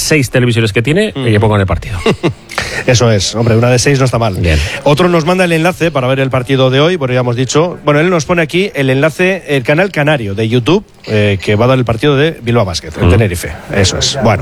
6 televisiones que tiene y que pongan el partido. Eso es, hombre, una de 6 no está mal. Bien. Otro nos manda el enlace para ver el partido de hoy, bueno, ya hemos dicho. Bueno, él nos pone aquí el enlace, el canal canario de YouTube, que va a dar el partido de Bilbao Basket, en Tenerife. Eso es, bueno.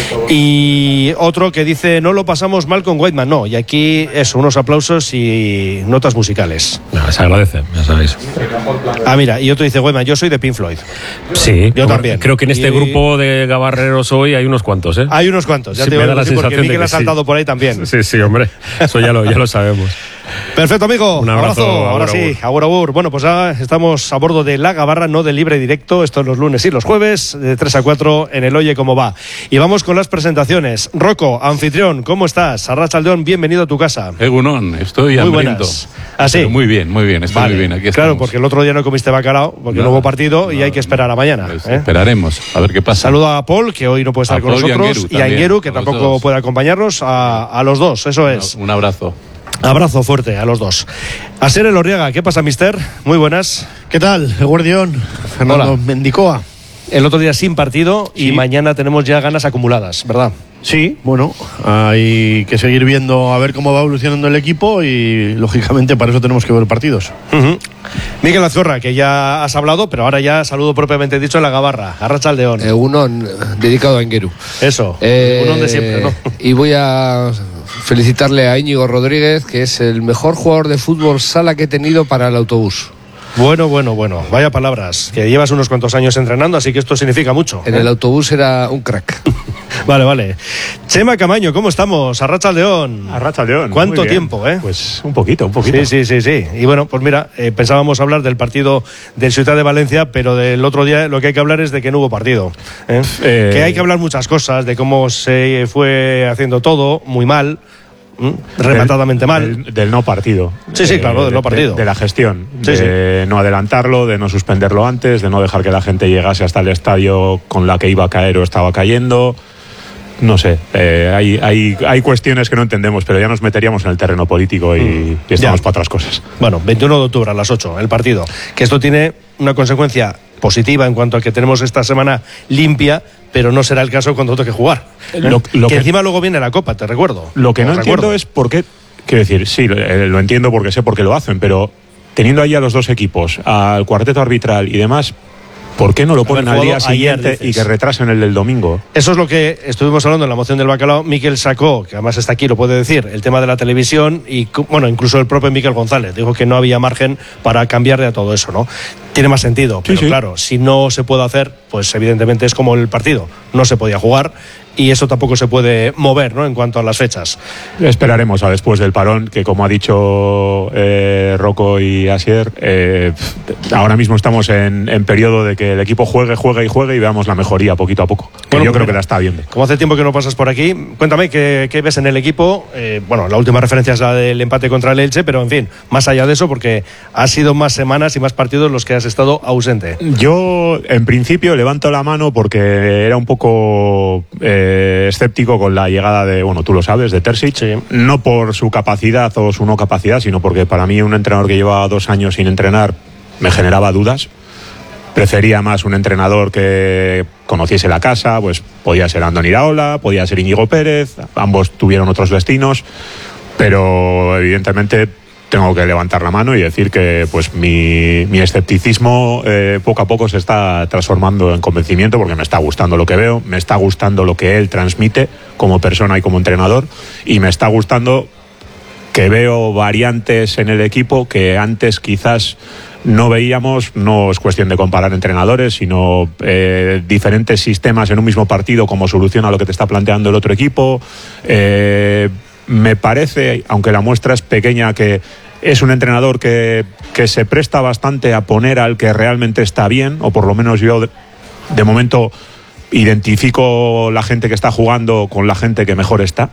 Y otro que dice, no lo pasamos mal con Whiteman, no. Y aquí, eso, unos aplausos y notas musicales. No, se agradece, ya sabéis. Ah, mira, y otro dice, Whiteman, yo soy de Pink Floyd. Sí, yo también. Creo que en este grupo de gabarreros hoy hay unos cuantos, ¿eh? Hay unos cuantos, ya sí, te digo, porque Miguel de ha saltado sí. por ahí también. Sí, hombre, eso ya lo sabemos. Perfecto, amigo. Un abrazo. Ahora sí, agur, agur. Bueno, pues ya estamos a bordo de La Gabarra, no de Libre Directo. Esto es los lunes y los jueves, de 3 a 4 en el Oye Cómo Va. Y vamos con las presentaciones. Rocco, anfitrión, ¿cómo estás? Arratsaldeon, bienvenido a tu casa. Egunon, estoy muy hambriento. Buenas. ¿Ah, sí? Muy bien, estoy vale. muy bien. Aquí estamos. Claro, porque el otro día no comiste bacalao, porque no hubo partido y hay que esperar a mañana. Pues esperaremos, a ver qué pasa. Saludo a Paul, que hoy no puede estar con nosotros, y a Angueru, que tampoco puede acompañarnos, a los dos, eso es. Un abrazo. Abrazo fuerte a los dos. Asier Elorriaga, ¿qué pasa, mister? Muy buenas. ¿Qué tal, el guardián? Fernando Mendicoa. El otro día sin partido y mañana tenemos ya ganas acumuladas, ¿verdad? Sí, bueno, hay que seguir viendo a ver cómo va evolucionando el equipo y, lógicamente, para eso tenemos que ver partidos. Miguel Azcorra, que ya has hablado, pero ahora ya saludo propiamente dicho en La Gabarra. Arratsaldeon. Unón dedicado a Angueru. Eso, unón de siempre, ¿no? Y voy a felicitarle a Íñigo Rodríguez, que es el mejor jugador de fútbol sala que he tenido para el autobús. Bueno, vaya palabras, que llevas unos cuantos años entrenando, así que esto significa mucho. En el autobús era un crack. Vale. Chema Camaño, ¿cómo estamos? Arratsaldeon. Arratsaldeon. ¿Cuánto tiempo, Pues un poquito. Sí. Y bueno, pues mira, pensábamos hablar del partido del Ciutat de Valencia, pero del otro día lo que hay que hablar es de que no hubo partido. Que hay que hablar muchas cosas, de cómo se fue haciendo todo, muy mal. Rematadamente mal. Del no partido. Sí, claro, del no partido. De la gestión. De no adelantarlo, de no suspenderlo antes, de no dejar que la gente llegase hasta el estadio con la que iba a caer o estaba cayendo. No sé, hay cuestiones que no entendemos, pero ya nos meteríamos en el terreno político y estamos para otras cosas. Bueno, 21 de octubre a las 8, el partido. Que esto tiene una consecuencia positiva en cuanto a que tenemos esta semana limpia, pero no será el caso cuando toque jugar. Que encima luego viene la Copa, te recuerdo. Lo que no entiendo es por qué. Quiero decir, sí, lo entiendo porque sé por qué lo hacen, pero teniendo ahí a los dos equipos, al cuarteto arbitral y demás, ¿por qué no lo ponen al día siguiente y que retrasen el del domingo? Eso es lo que estuvimos hablando en la moción del bacalao. Miquel sacó, que además está aquí, lo puede decir, el tema de la televisión y, bueno, incluso el propio Miquel González dijo que no había margen para cambiarle a todo eso, ¿no? Tiene más sentido, pero claro, si no se puede hacer, pues evidentemente es como el partido. No se podía jugar y eso tampoco se puede mover, ¿no? En cuanto a las fechas. Esperaremos a después del parón, que como ha dicho Rocco y Asier, ahora mismo estamos en periodo de que el equipo juegue y veamos la mejoría poquito a poco. Bueno, yo creo que la está viendo. Como hace tiempo que no pasas por aquí, cuéntame qué ves en el equipo. Bueno, la última referencia es la del empate contra el Elche, pero en fin, más allá de eso, porque ha sido más semanas y más partidos los que has estado ausente. Yo, en principio, levanto la mano porque era un poco escéptico con la llegada de, bueno, tú lo sabes, de Terzic. Sí. No por su capacidad o su no capacidad, sino porque para mí un entrenador que lleva 2 años sin entrenar me generaba dudas. Prefería más un entrenador que conociese la casa, pues podía ser Andoni Iraola, podía ser Íñigo Pérez, ambos tuvieron otros destinos, pero evidentemente tengo que levantar la mano y decir que pues mi escepticismo poco a poco se está transformando en convencimiento, porque me está gustando lo que veo, me está gustando lo que él transmite como persona y como entrenador, y me está gustando que veo variantes en el equipo que antes quizás no veíamos. No es cuestión de comparar entrenadores, sino diferentes sistemas en un mismo partido, cómo soluciona lo que te está planteando el otro equipo. Me parece, aunque la muestra es pequeña, que es un entrenador que se presta bastante a poner al que realmente está bien, o por lo menos yo de momento identifico la gente que está jugando con la gente que mejor está.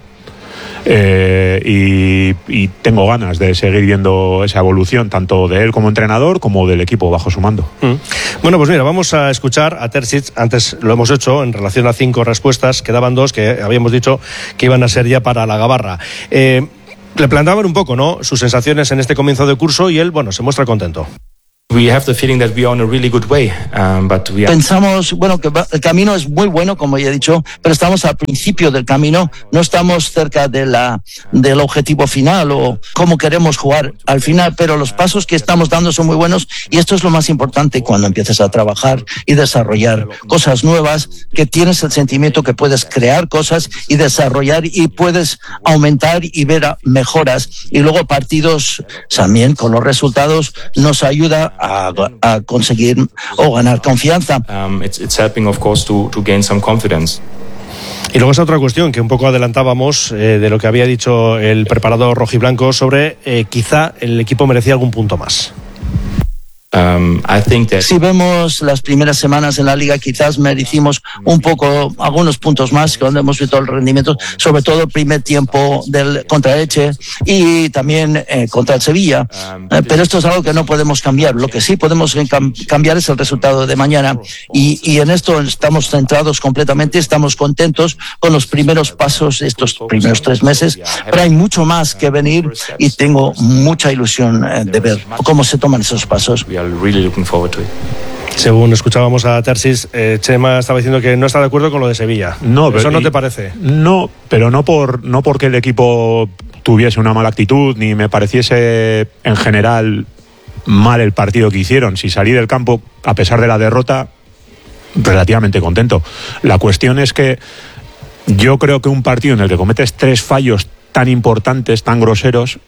Y tengo ganas de seguir viendo esa evolución, tanto de él como entrenador como del equipo bajo su mando. Bueno, pues mira, vamos a escuchar a Terzic. Antes lo hemos hecho en relación a 5 respuestas, quedaban 2 que habíamos dicho que iban a ser ya para la Gabarra. Le planteaban un poco, ¿no?, sus sensaciones en este comienzo de curso, y él, bueno, se muestra contento. Pensamos, bueno, que el camino es muy bueno, como ya he dicho, pero estamos al principio del camino, no estamos cerca del objetivo final o cómo queremos jugar al final, pero los pasos que estamos dando son muy buenos y esto es lo más importante cuando empieces a trabajar y desarrollar cosas nuevas, que tienes el sentimiento que puedes crear cosas y desarrollar y puedes aumentar y ver mejoras, y luego partidos también con los resultados nos ayuda a conseguir o ganar confianza. It's helping, of course, to gain some confidence. Y luego esa otra cuestión que un poco adelantábamos de lo que había dicho el preparador rojiblanco sobre quizá el equipo merecía algún punto más. Si vemos las primeras semanas en la liga, quizás merecimos un poco, algunos puntos más cuando hemos visto el rendimiento, sobre todo el primer tiempo contra el Elche y también contra el Sevilla. Pero esto es algo que no podemos cambiar. Lo que sí podemos cambiar es el resultado de mañana. Y en esto estamos centrados completamente, estamos contentos con los primeros pasos de estos primeros 3 meses. Pero hay mucho más que venir y tengo mucha ilusión de ver cómo se toman esos pasos. Really looking forward to it. Según escuchábamos a Tersis, Chema estaba diciendo que no está de acuerdo con lo de Sevilla. No, ¿Eso no te parece? No, pero no porque el equipo tuviese una mala actitud, ni me pareciese en general mal el partido que hicieron. Si salí del campo, a pesar de la derrota, relativamente contento. La cuestión es que yo creo que un partido en el que cometes 3 fallos tan importantes, tan groseros,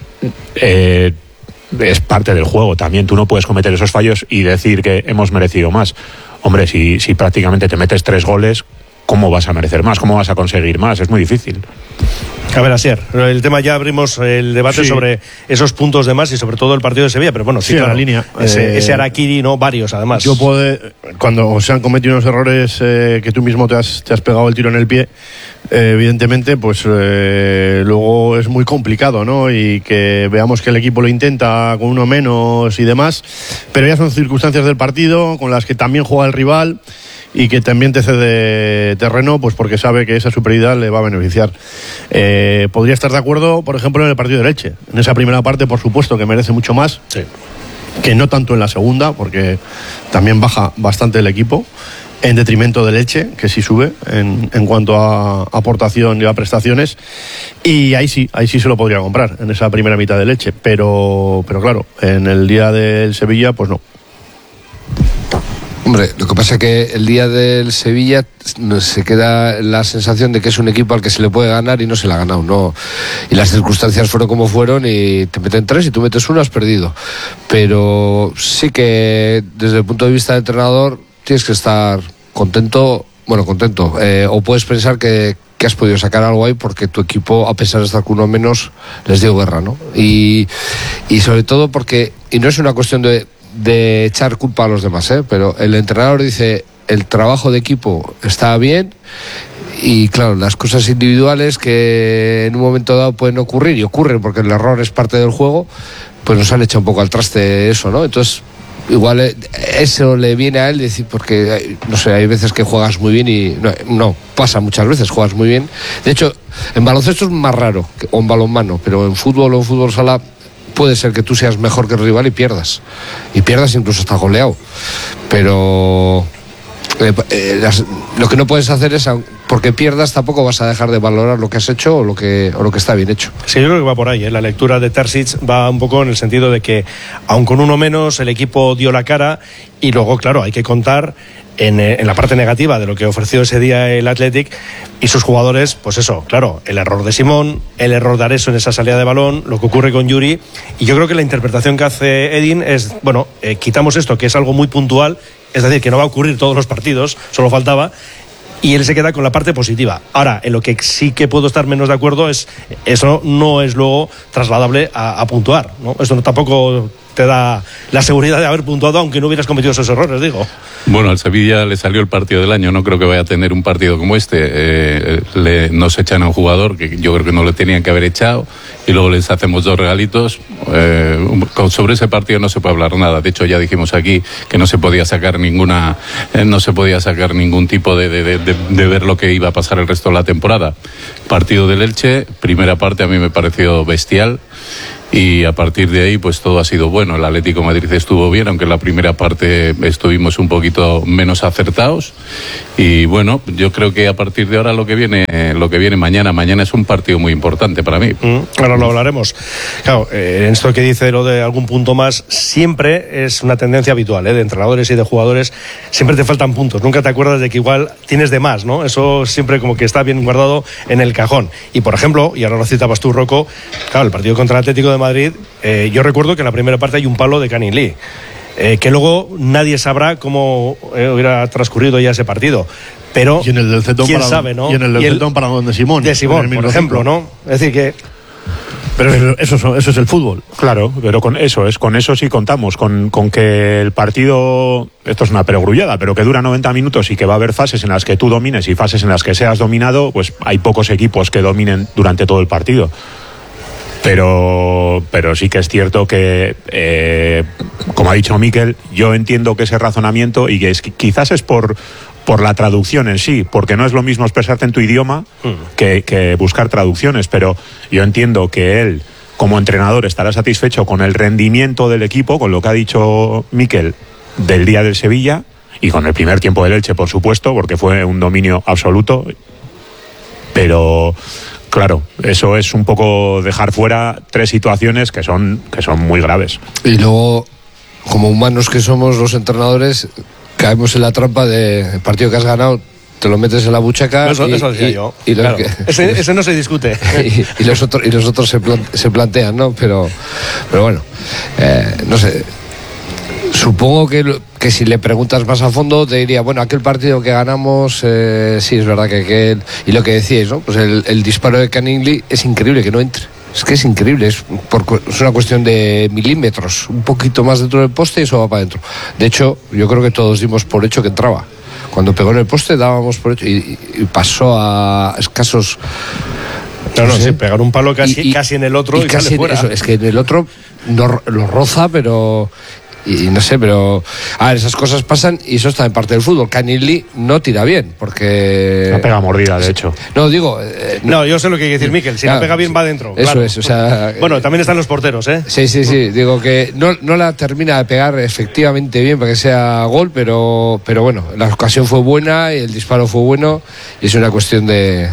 es parte del juego también. Tú no puedes cometer esos fallos y decir que hemos merecido más. Hombre, si prácticamente te metes 3 goles, ¿cómo vas a merecer más? ¿Cómo vas a conseguir más? Es muy difícil. A ver, Asier, el tema, ya abrimos el debate sobre esos puntos de más y sobre todo el partido de Sevilla, pero bueno, sí, claro, la línea. Ese Harakiri, ¿no? Varios, además. Cuando se han cometido unos errores que tú mismo te has pegado el tiro en el pie, evidentemente, pues luego es muy complicado, ¿no? Y que veamos que el equipo lo intenta con uno menos y demás, pero ya son circunstancias del partido con las que también juega el rival y que también te cede terreno, pues porque sabe que esa superioridad le va a beneficiar. Podría estar de acuerdo, por ejemplo, en el partido de Elche. En esa primera parte, por supuesto, que merece mucho más, sí, que no tanto en la segunda, porque también baja bastante el equipo, en detrimento del Elche, que sí sube en cuanto a aportación y a prestaciones, y ahí sí se lo podría comprar, en esa primera mitad del Elche, pero claro, en el día del Sevilla, pues no. Hombre, lo que pasa es que el día del Sevilla se queda la sensación de que es un equipo al que se le puede ganar y no se le ha ganado, ¿no? Y las circunstancias fueron como fueron y te meten 3 y tú metes 1, has perdido. Pero sí que desde el punto de vista del entrenador tienes que estar contento, o puedes pensar que has podido sacar algo ahí porque tu equipo, a pesar de estar con uno menos, les dio guerra, ¿no? Y sobre todo porque, y no es una cuestión de echar culpa a los demás, pero el entrenador dice el trabajo de equipo está bien y claro, las cosas individuales que en un momento dado pueden ocurrir y ocurren porque el error es parte del juego, pues nos han echado un poco al traste eso, ¿no? Entonces igual eso le viene a él decir, porque no sé, hay veces que juegas muy bien y no pasa muchas veces, juegas muy bien. De hecho, en baloncesto es más raro, o en balonmano, pero en fútbol o en fútbol sala puede ser que tú seas mejor que el rival y pierdas incluso hasta goleado, pero lo que no puedes hacer es, porque pierdas, tampoco vas a dejar de valorar lo que has hecho o lo que está bien hecho. Sí, yo creo que va por ahí, La lectura de Terzic va un poco en el sentido de que aun con uno menos el equipo dio la cara y luego, claro, hay que contar en la parte negativa de lo que ofreció ese día el Athletic y sus jugadores, pues eso, claro, el error de Simón, el error de Areso en esa salida de balón, lo que ocurre con Yuri, y yo creo que la interpretación que hace Edin es, bueno, quitamos esto, que es algo muy puntual, es decir, que no va a ocurrir todos los partidos, solo faltaba, y él se queda con la parte positiva. Ahora, en lo que sí que puedo estar menos de acuerdo es, eso no es luego trasladable a puntuar, ¿no? Esto tampoco te da la seguridad de haber puntuado aunque no hubieras cometido esos errores, digo. Bueno, al Sevilla le salió el partido del año, no creo que vaya a tener un partido como este. Nos echan a un jugador que yo creo que no le tenían que haber echado y luego les hacemos 2 regalitos. Sobre ese partido no se puede hablar nada. De hecho, ya dijimos aquí que no se podía sacar ningún tipo de ver lo que iba a pasar el resto de la temporada. Partido del Elche, primera parte a mí me pareció bestial. y a partir de ahí pues todo ha sido bueno. El Atlético de Madrid estuvo bien, aunque en la primera parte estuvimos un poquito menos acertados, y bueno, yo creo que a partir de ahora lo que viene mañana es un partido muy importante para mí. Ahora lo hablaremos. Claro, en esto que dice lo de algún punto más, siempre es una tendencia habitual, de entrenadores y de jugadores, siempre te faltan puntos, nunca te acuerdas de que igual tienes de más, ¿no? Eso siempre como que está bien guardado en el cajón. Y por ejemplo, y ahora lo citabas tú, Rocco, claro, el partido contra el Atlético de Madrid, yo recuerdo que en la primera parte hay un palo de Canning Lee, que luego nadie sabrá cómo hubiera transcurrido ya ese partido. Pero y en el del Cetón quién sabe, ¿no? Y en el del Cetón para donde Simón. De Simón, por ejemplo, ¿no? Es decir que... Pero eso es el fútbol. Claro, pero con eso sí contamos, con que el partido, esto es una perogrullada, pero que dura 90 minutos y que va a haber fases en las que tú domines y fases en las que seas dominado, pues hay pocos equipos que dominen durante todo el partido. Pero sí que es cierto que, como ha dicho Mikel, yo entiendo que ese razonamiento, y que quizás es por la traducción en sí, porque no es lo mismo expresarte en tu idioma que buscar traducciones, pero yo entiendo que él, como entrenador, estará satisfecho con el rendimiento del equipo, con lo que ha dicho Mikel del día del Sevilla, y con el primer tiempo del Elche, por supuesto, porque fue un dominio absoluto, pero... Claro, eso es un poco dejar fuera tres situaciones que son muy graves. Y luego, como humanos que somos los entrenadores, caemos en la trampa de el partido que has ganado, te lo metes en la buchaca. Eso decía yo. Y claro, ese no se discute. y los otros se plantean, ¿no? Pero bueno, no sé. Supongo que si le preguntas más a fondo te diría, bueno, aquel partido que ganamos, sí, es verdad que aquel... Y lo que decíais, ¿no? Pues el disparo de Canning Lee es increíble que no entre. Es que es increíble, es una cuestión de milímetros, un poquito más dentro del poste y eso va para adentro. De hecho, yo creo que todos dimos por hecho que entraba. Cuando pegó en el poste dábamos por hecho y pasó a escasos... No, sí, pegar un palo casi en el otro y casi sale fuera. Eso, es que en el otro no, lo roza, pero... Y no sé, pero a ver, esas cosas pasan y eso está en parte del fútbol. Canning Lee no tira bien porque... La pega mordida, de hecho. No, digo... no, yo sé lo que quiere decir Mikel. Si la pega bien va adentro. Eso claro. es, o sea... Bueno, también están los porteros, ¿eh? Sí. Digo que no la termina de pegar efectivamente bien para que sea gol, pero bueno, la ocasión fue buena y el disparo fue bueno y es una cuestión de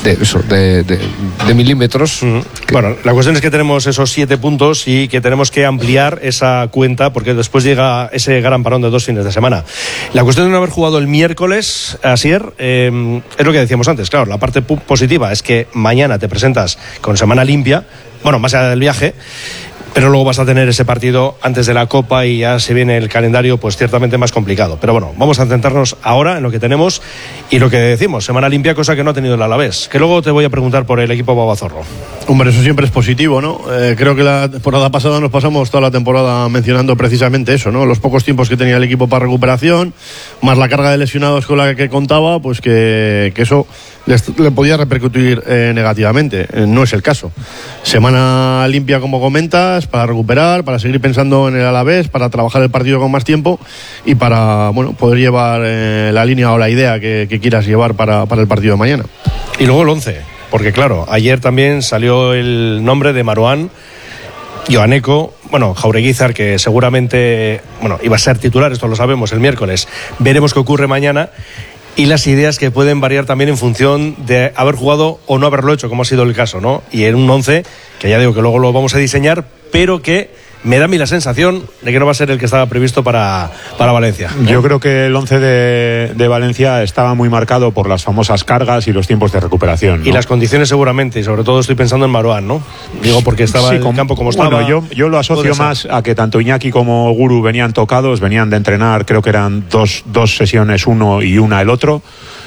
milímetros. Bueno, la cuestión es que tenemos esos 7 puntos y que tenemos que ampliar esa cuenta porque después llega ese gran parón de 2 fines de semana. La cuestión de no haber jugado el miércoles, Asier, es lo que decíamos antes. Claro, la parte positiva es que mañana te presentas con semana limpia, bueno, más allá del viaje, pero luego vas a tener ese partido antes de la Copa y ya se viene el calendario pues ciertamente más complicado. Pero bueno, vamos a centrarnos ahora en lo que tenemos y lo que decimos, semana limpia, cosa que no ha tenido el Alavés, que luego te voy a preguntar por el equipo Babazorro. Hombre, eso siempre es positivo, ¿no? Creo que la temporada pasada nos pasamos toda la temporada mencionando precisamente eso, ¿no? Los pocos tiempos que tenía el equipo para recuperación, más la carga de lesionados con la que contaba, pues que eso le podía repercutir negativamente. No es el caso. Semana limpia, como comentas, para recuperar, para seguir pensando en el Alavés, para trabajar el partido con más tiempo y para, bueno, poder llevar la línea o la idea que quieras llevar para el partido de mañana. Y luego el 11, porque claro, ayer también salió el nombre de Marouane, Joaneco, bueno, Jaureguizar, que seguramente, bueno, iba a ser titular, esto lo sabemos, el miércoles. Veremos qué ocurre mañana. Y las ideas que pueden variar también en función de haber jugado o no haberlo hecho, como ha sido el caso, ¿no? Y en un 11, que ya digo que luego lo vamos a diseñar, pero que me da a mí la sensación de que no va a ser el que estaba previsto para Valencia. Yo creo que el 11 de Valencia estaba muy marcado por las famosas cargas y los tiempos de recuperación, ¿no? Y las condiciones seguramente, y sobre todo estoy pensando en Marouane, ¿no? Digo, porque estaba en el campo como estaba. Bueno, yo lo asocio más a que tanto Iñaki como Guru venían tocados, venían de entrenar, creo que eran dos sesiones, uno y una el otro.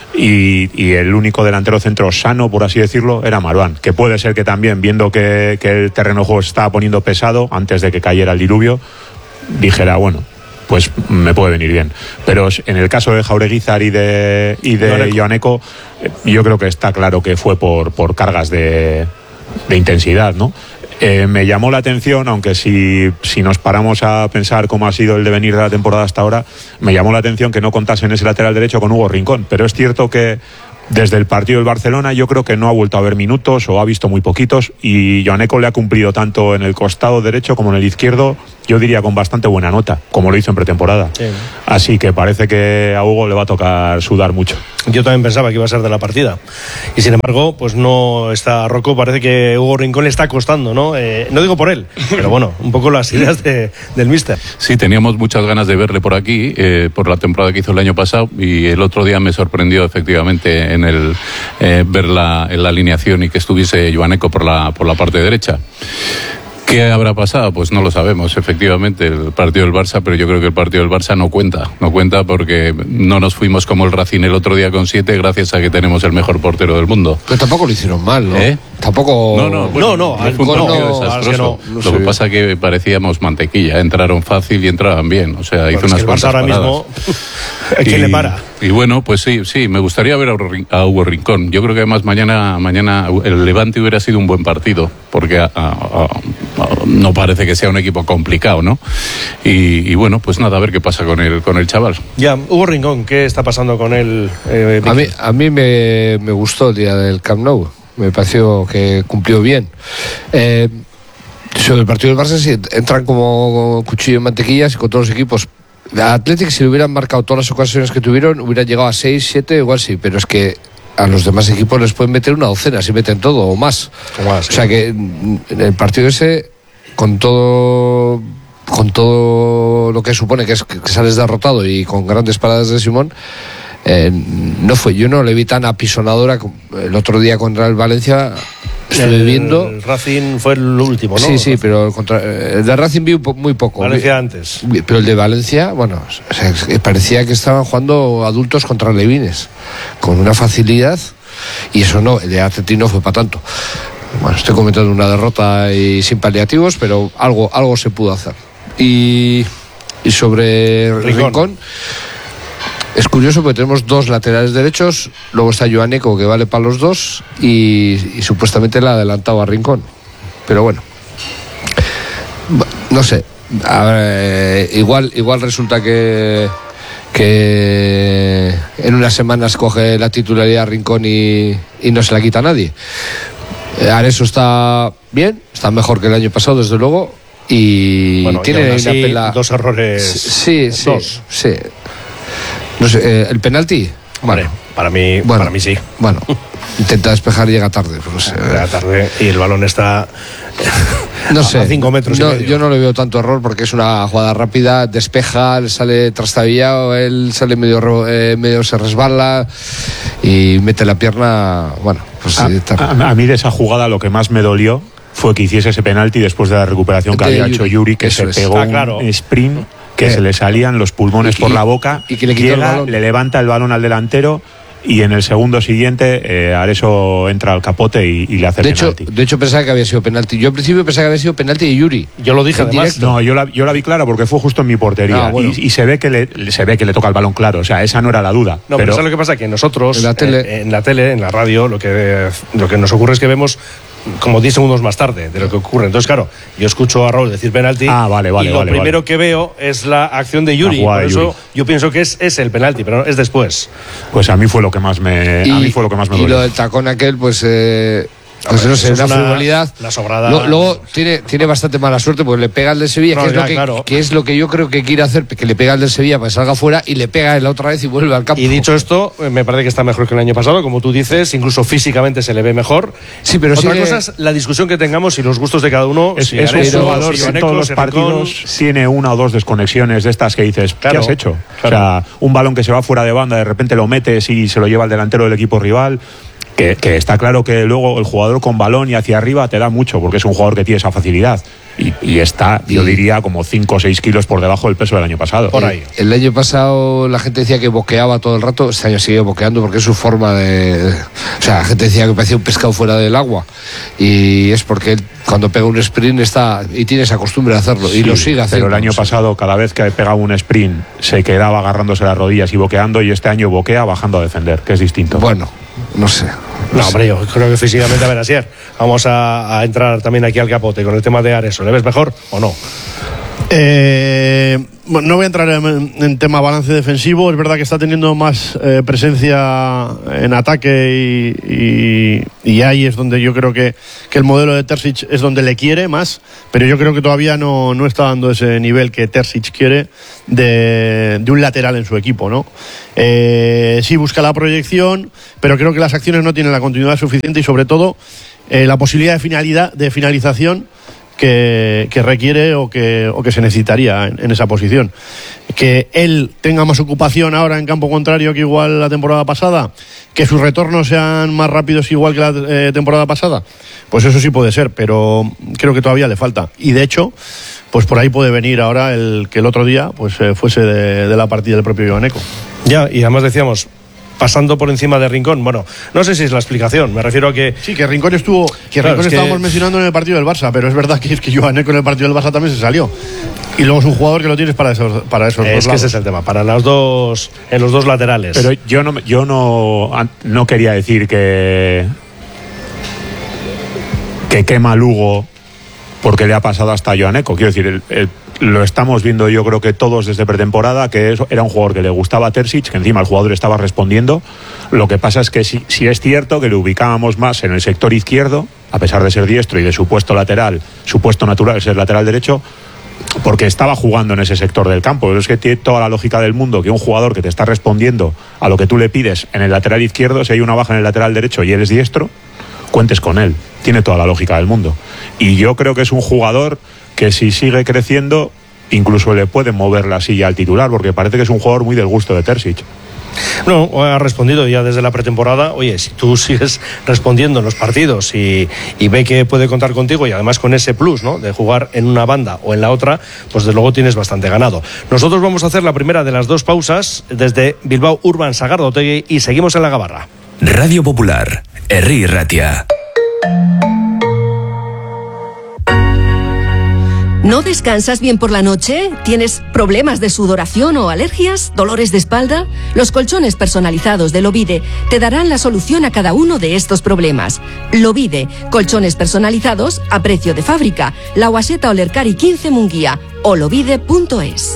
Y el único delantero centro sano, por así decirlo, era Marouane, que puede ser que también, viendo que el terreno de juego estaba poniendo pesado antes de que cayera el diluvio, dijera, bueno, pues me puede venir bien. Pero en el caso de Jaureguizar y de Joaneco, yo creo que está claro que fue por cargas de intensidad, ¿no? Me llamó la atención, aunque si nos paramos a pensar cómo ha sido el devenir de la temporada hasta ahora, me llamó la atención que no contasen ese lateral derecho con Hugo Rincón, pero es cierto que Desde el partido del Barcelona yo creo que no ha vuelto a ver minutos o ha visto muy poquitos, y Joaneco le ha cumplido tanto en el costado derecho como en el izquierdo, yo diría con bastante buena nota, como lo hizo en pretemporada. Sí. Así que parece que a Hugo le va a tocar sudar mucho. Yo también pensaba que iba a ser de la partida, y sin embargo pues no está Rocco. Parece que Hugo Rincón le está costando, ¿no? No digo por él, pero bueno, un poco las ideas del míster. Sí, teníamos muchas ganas de verle por aquí, por la temporada que hizo el año pasado, y el otro día me sorprendió efectivamente en el verla en la alineación y que estuviese Joaneco por la parte derecha. ¿Qué habrá pasado? Pues no lo sabemos, efectivamente, el partido del Barça, pero yo creo que el partido del Barça no cuenta porque no nos fuimos como el Racing el otro día con 7 gracias a que tenemos el mejor portero del mundo. Pero tampoco lo hicieron mal, ¿no? Tampoco... No, fue un partido desastroso. Lo que pasa es que parecíamos mantequilla, entraron fácil y entraban bien, o sea, hizo unas cuantas ahora mismo, ¿quién le para? Y bueno, pues sí, me gustaría ver a Hugo Rincón. Yo creo que además mañana el Levante hubiera sido un buen partido, porque no parece que sea un equipo complicado, ¿no? Y bueno, pues nada, a ver qué pasa con el chaval. Ya, Hugo Rincón, ¿qué está pasando con él? A mí me gustó el día del Camp Nou, me pareció que cumplió bien. Sobre el partido del Barça, sí, entran como cuchillo en mantequillas y con todos los equipos. A Athletic, si le hubieran marcado todas las ocasiones que tuvieron, hubieran llegado a 6, 7, igual sí, pero es que a los demás equipos les pueden meter una docena, si meten todo o más. O sea que en el partido ese, con todo lo que supone que es que sales derrotado y con grandes paradas de Simón, yo no le vi tan apisonadora el otro día contra el Valencia. Estuve viendo. El Racing fue el último, ¿no? Sí, pero el de Racing vi muy poco. Valencia antes. Pero el de Valencia, bueno, o sea, parecía que estaban jugando adultos contra levines, con una facilidad, y eso no, el de Atleti no fue para tanto. Bueno, estoy comentando una derrota y sin paliativos, pero algo se pudo hacer. Y sobre Rincón. Es curioso porque tenemos 2 laterales derechos, luego está Joaneco que vale para los 2 y supuestamente le ha adelantado a Rincón. Pero bueno, no sé, a ver, igual resulta que en unas semanas coge la titularidad a Rincón y no se la quita a nadie. Areso está bien, está mejor que el año pasado desde luego, y bueno, tiene y una pela... 2 errores. Sí. No sé, el penalti. Vale, para mí sí. Bueno, intenta despejar y llega tarde. Pues, llega tarde y el balón está no sé, a 5 metros y medio. Yo no le veo tanto error porque es una jugada rápida, despeja, sale trastabillado, él sale medio se resbala y mete la pierna. Bueno, pues a mí de esa jugada lo que más me dolió fue que hiciese ese penalti después de la recuperación que había hecho Yuri, que se pegó un sprint que se le salían los pulmones por la boca, y que le quitó el balón. Le levanta el balón al delantero, y en el segundo siguiente Areso entra al capote y le hace penalti. De hecho pensaba que había sido penalti. Yo al principio pensaba que había sido penalti de Yuri. Yo lo dije además. No, yo la vi clara porque fue justo en mi portería. Bueno. Y se ve que le toca el balón claro. O sea, esa no era la duda. No, pero ¿sabes lo que pasa? Que nosotros en la tele, en la radio, lo que nos ocurre es que vemos como 10 segundos más tarde de lo que ocurre. Entonces, claro, yo escucho a Raúl decir penalti, y lo primero que veo es la acción de Yuri. Por eso yo pienso que es el penalti, pero es después. Pues a mí fue lo que más me dolió. Y lo del tacón aquel, pues pues no sé, una frivolidad. La sobrada. Luego tiene bastante mala suerte porque le pega al de Sevilla, que es lo que yo creo que quiere hacer, que le pega al de Sevilla para que salga fuera y le pega la otra vez y vuelve al campo. Y dicho esto, me parece que está mejor que el año pasado, como tú dices, incluso físicamente se le ve mejor. Sí, pero otra cosa es la discusión que tengamos y los gustos de cada uno. Es un jugador que en todos los partidos tiene 1 o 2 desconexiones de estas que dices, ¿qué has hecho? O sea, un balón que se va fuera de banda, de repente lo metes y se lo lleva el delantero del equipo rival. Que está claro que luego el jugador con balón y hacia arriba te da mucho, porque es un jugador que tiene esa facilidad. Y está, yo diría, como 5 o 6 kilos por debajo del peso del año pasado. Por ahí. El año pasado la gente decía que boqueaba todo el rato, este año sigue boqueando porque es su forma de... O sea, la gente decía que parecía un pescado fuera del agua. Y es porque él, cuando pega un sprint, está y tiene esa costumbre de hacerlo, y lo sigue haciendo. Pero el año pasado, cada vez que pegaba un sprint, se quedaba agarrándose las rodillas y boqueando, y este año boquea bajando a defender, que es distinto. Bueno, no sé. No, hombre, yo creo que físicamente a ver, así vamos a entrar también aquí al capote con el tema de Areso. ¿Le ves mejor o no? Bueno, no voy a entrar en tema balance defensivo. Es verdad que está teniendo más presencia en ataque y ahí es donde yo creo que el modelo de Terzic es donde le quiere más, pero yo creo que todavía no está dando ese nivel que Terzic quiere de un lateral en su equipo, ¿no? Sí busca la proyección, pero creo que las acciones no tienen la continuidad suficiente y sobre todo la posibilidad de finalización que requiere o que se necesitaría en esa posición. Que él tenga más ocupación ahora en campo contrario que igual la temporada pasada, que sus retornos sean más rápidos igual que la temporada pasada, pues eso sí puede ser, pero creo que todavía le falta. Y de hecho, pues por ahí puede venir ahora que el otro día pues fuese de la partida del propio Joaneco. Ya, y además decíamos, pasando por encima de Rincón. Bueno, no sé si es la explicación, me refiero a que... Sí, que Rincón estuvo... Rincón estábamos mencionando en el partido del Barça, pero es verdad que Joaneco en el partido del Barça también se salió. Y luego es un jugador que lo tienes para esos dos lados. Es que ese es el tema, para en los dos laterales. Pero yo no quería decir que quema Lugo porque le ha pasado hasta Joaneco. Quiero decir, lo estamos viendo yo creo que todos desde pretemporada, que era un jugador que le gustaba a Terzic, que encima el jugador estaba respondiendo. Lo que pasa es que sí es cierto que le ubicábamos más en el sector izquierdo, a pesar de ser diestro y de su puesto lateral, su puesto natural ser lateral derecho, porque estaba jugando en ese sector del campo. Pero es que tiene toda la lógica del mundo que un jugador que te está respondiendo a lo que tú le pides en el lateral izquierdo, si hay una baja en el lateral derecho y él es diestro, cuentes con él. Tiene toda la lógica del mundo. Y yo creo que es un jugador que si sigue creciendo, incluso le puede mover la silla al titular, porque parece que es un jugador muy del gusto de Terzic. No, ha respondido ya desde la pretemporada. Oye, si tú sigues respondiendo en los partidos y ve que puede contar contigo, y además con ese plus, ¿no?, de jugar en una banda o en la otra, pues desde luego tienes bastante ganado. Nosotros vamos a hacer la primera de las dos pausas desde Bilbao Urban Sagardotegui y seguimos en la Gabarra. Radio Popular, Herri Ratia. ¿No descansas bien por la noche? ¿Tienes problemas de sudoración o alergias? ¿Dolores de espalda? Los colchones personalizados de Lovide te darán la solución a cada uno de estos problemas. Lovide, colchones personalizados a precio de fábrica. La Guaseta Olercari 15 Munguía o lovide.es.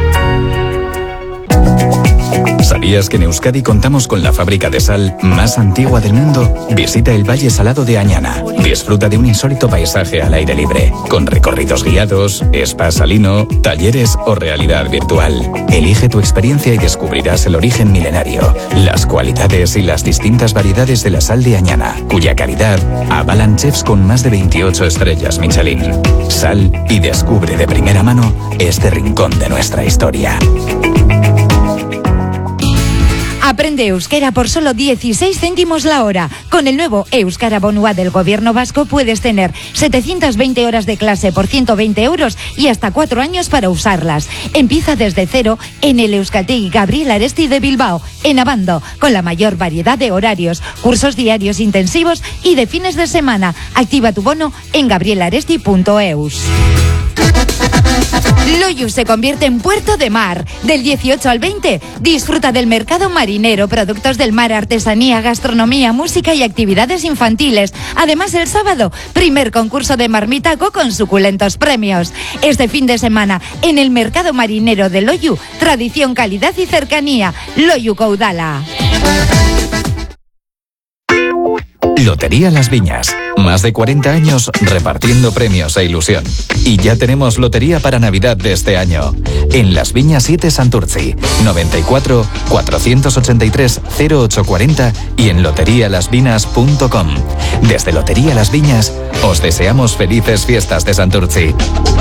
¿Sabías que en Euskadi contamos con la fábrica de sal más antigua del mundo? Visita el Valle Salado de Añana. Disfruta de un insólito paisaje al aire libre, con recorridos guiados, spa salino, talleres o realidad virtual. Elige tu experiencia y descubrirás el origen milenario, las cualidades y las distintas variedades de la sal de Añana, cuya calidad avalan chefs con más de 28 estrellas Michelin. Sal y descubre de primera mano este rincón de nuestra historia. Aprende euskera por solo 16 céntimos la hora. Con el nuevo Euskara Bonua del Gobierno Vasco puedes tener 720 horas de clase por 120 euros y hasta 4 años para usarlas. Empieza desde cero en el Euskaltegi Gabriel Aresti de Bilbao, en Abando, con la mayor variedad de horarios, cursos diarios intensivos y de fines de semana. Activa tu bono en gabrielaresti.eus. Loiu se convierte en puerto de mar. Del 18 al 20, disfruta del mercado marinero, productos del mar, artesanía, gastronomía, música y actividades infantiles. Además, el sábado, primer concurso de marmitaco con suculentos premios. Este fin de semana, en el mercado marinero de Loiu, tradición, calidad y cercanía. Loiu Caudala. Lotería Las Viñas. Más de 40 años repartiendo premios e ilusión. Y ya tenemos lotería para Navidad de este año. En Las Viñas 7 Santurtzi, 94 483 0840 y en loterialasvinas.com. Desde Lotería Las Viñas, os deseamos felices fiestas de Santurtzi.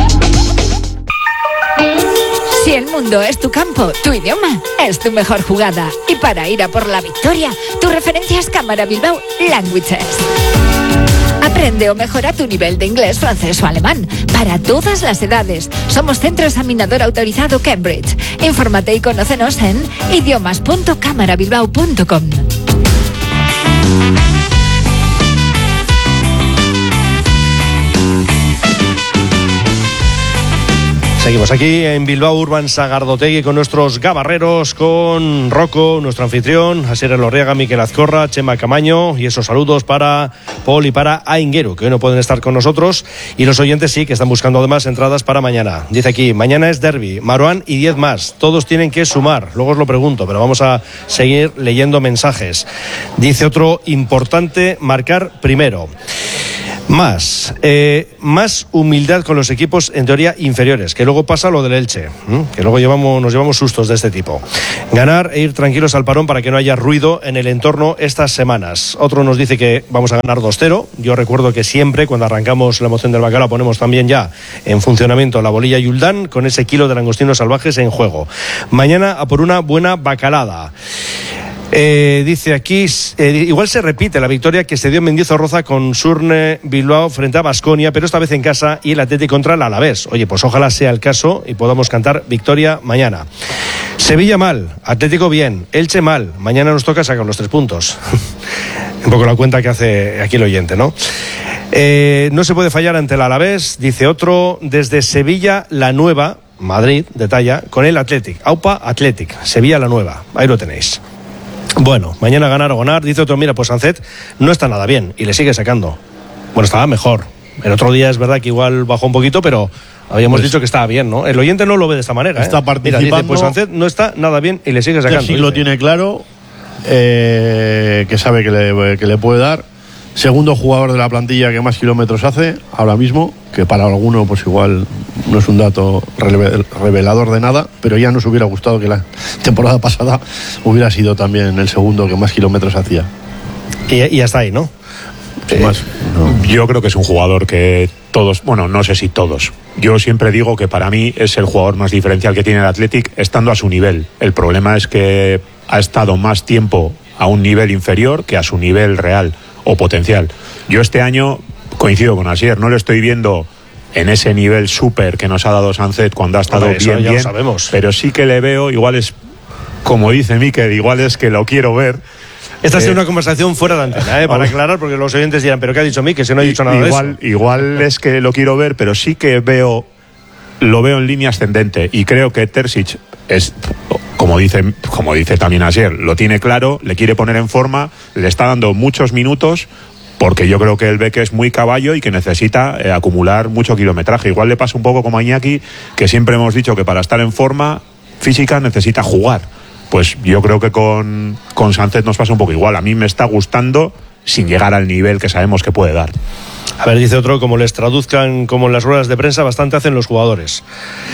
Si el mundo es tu campo, tu idioma es tu mejor jugada. Y para ir a por la victoria, tu referencia es Cámara Bilbao Languages. Aprende o mejora tu nivel de inglés, francés o alemán para todas las edades. Somos centro examinador autorizado Cambridge. Infórmate y conócenos en idiomas.camarabilbao.com. Seguimos aquí en Bilbao Urban Sagardotegui con nuestros gabarreros, con Rocco, nuestro anfitrión, Asier Elorriaga, Miquel Azcorra, Chema Camaño, y esos saludos para Paul y para Aingeru, que hoy no pueden estar con nosotros, y los oyentes sí, que están buscando además entradas para mañana. Dice aquí, mañana es derbi, Marouane y 10 más, todos tienen que sumar, luego os lo pregunto, pero vamos a seguir leyendo mensajes. Dice otro, importante marcar primero. Más humildad con los equipos en teoría inferiores, que luego pasa lo del Elche, que luego nos llevamos sustos de este tipo. Ganar e ir tranquilos al parón para que no haya ruido en el entorno estas semanas. Otro nos dice que vamos a ganar 2-0. Yo recuerdo que siempre cuando arrancamos la moción del bacalao ponemos también ya en funcionamiento la bolilla Yuldán con ese kilo de langostinos salvajes en juego. Mañana a por una buena bacalada. Dice aquí, igual se repite la victoria que se dio en Mendizorroza con Surne Bilbao frente a Baskonia, pero esta vez en casa, y el Atlético contra el Alavés. Oye, pues ojalá sea el caso y podamos cantar victoria mañana. Sevilla mal, Atlético bien, Elche mal, mañana nos toca sacar los 3 puntos. Un poco la cuenta que hace aquí el oyente, ¿no? No se puede fallar ante el Alavés, dice otro, desde Sevilla la Nueva, Madrid, detalla, con el Athletic, AUPA Athletic, Sevilla la Nueva, ahí lo tenéis. Bueno, mañana ganar o ganar, dice otro, mira, pues Sancet no está nada bien y le sigue sacando. Bueno, estaba mejor. El otro día es verdad que igual bajó un poquito, pero habíamos dicho que estaba bien, ¿no? El oyente no lo ve de esta manera. Está participando. Mira, dice, pues Sancet no está nada bien y le sigue sacando. Sí lo tiene claro, que sabe que le puede dar. Segundo jugador de la plantilla que más kilómetros hace ahora mismo, que para alguno pues igual no es un dato revelador de nada, pero ya nos hubiera gustado que la temporada pasada hubiera sido también el segundo que más kilómetros hacía. Y hasta ahí, ¿no? Más, no. Yo creo que es un jugador que todos, bueno, no sé si todos, yo siempre digo que para mí es el jugador más diferencial que tiene el Athletic estando a su nivel. El problema es que ha estado más tiempo a un nivel inferior que a su nivel real o potencial. Yo este año coincido con Asier, no lo estoy viendo en ese nivel súper que nos ha dado Sancet cuando ha estado bien, pero sí que le veo, igual es, como dice Mikel, igual es que lo quiero ver. Esta ha sido una conversación fuera de antena, para aclarar, porque los oyentes dirán, ¿pero qué ha dicho Mikel? Si no he dicho nada de eso. Igual es que lo quiero ver, pero sí que lo veo en línea ascendente, y creo que Terzic es, como dice también Asier, lo tiene claro, le quiere poner en forma, le está dando muchos minutos, porque yo creo que el Beque es muy caballo y que necesita acumular mucho kilometraje. Igual le pasa un poco como a Iñaki, que siempre hemos dicho que para estar en forma física necesita jugar. Pues yo creo que con Sancet nos pasa un poco igual. A mí me está gustando sin llegar al nivel que sabemos que puede dar. A ver, dice otro, como les traduzcan como en las ruedas de prensa, bastante hacen los jugadores.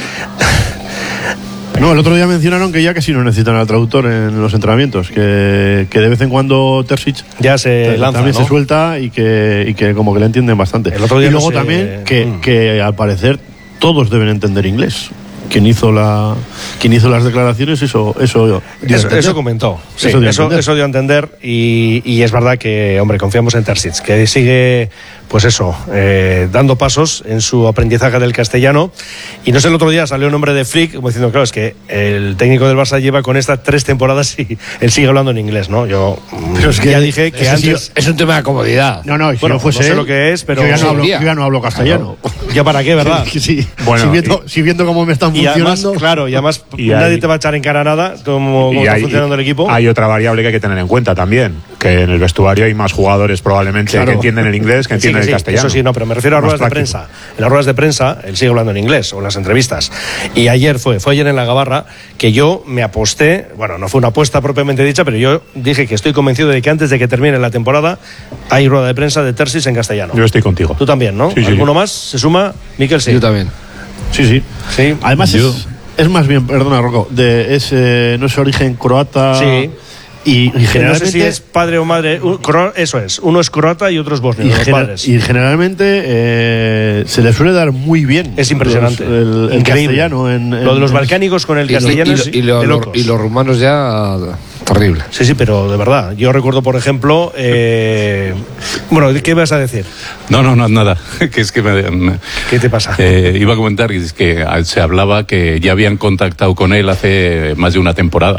No, el otro día mencionaron que ya casi no necesitan al traductor en los entrenamientos, que de vez en cuando Terzic ya se lanza, también, ¿no?, se suelta y que como que le entienden bastante. El otro día y luego también que al parecer todos deben entender inglés. Quien hizo las declaraciones, eso comentó. Sí, eso dio a entender, y es verdad que, hombre, confiamos en Terzic, que sigue, pues eso, dando pasos en su aprendizaje del castellano. Y no sé, el otro día salió un hombre de Flick como diciendo, claro, es que el técnico del Barça lleva con estas 3 temporadas y él sigue hablando en inglés, ¿no? Yo es que ya dije que antes... Es un tema de comodidad. No, bueno, no fuese no sé lo que es, pero... Yo ya no hablo castellano. ¿Ya para qué, verdad? Sí. Bueno, si viendo cómo me están funcionando... Y además nadie te va a echar en cara nada cómo está funcionando el equipo. Hay otra variable que hay que tener en cuenta también, que en el vestuario hay más jugadores probablemente que entienden el inglés que entienden el castellano. Eso sí, no, pero me refiero a ruedas de prensa. En las ruedas de prensa él sigue hablando en inglés, o en las entrevistas. Y ayer fue ayer en la Gabarra que yo me aposté, bueno, no fue una apuesta propiamente dicha, pero yo dije que estoy convencido de que antes de que termine la temporada hay rueda de prensa de Terzic en castellano. Yo estoy contigo. Tú también, ¿no? Sí, ¿Alguno más se suma? Miquel, sí. Yo también. Sí. Además es más bien, perdona, Rocco, no es origen croata. Sí. Y generalmente, no sé si es padre o madre, eso es, uno es croata y otro es bosnio, los padres. Y generalmente se le suele dar muy bien. Es impresionante. El castellano. Lo de los balcánicos con el castellano y los rumanos ya... Terrible. Sí, pero de verdad. Yo recuerdo, por ejemplo... bueno, ¿qué vas a decir? No, nada. Que es que ¿Qué te pasa? Iba a comentar que se hablaba que ya habían contactado con él hace más de una temporada.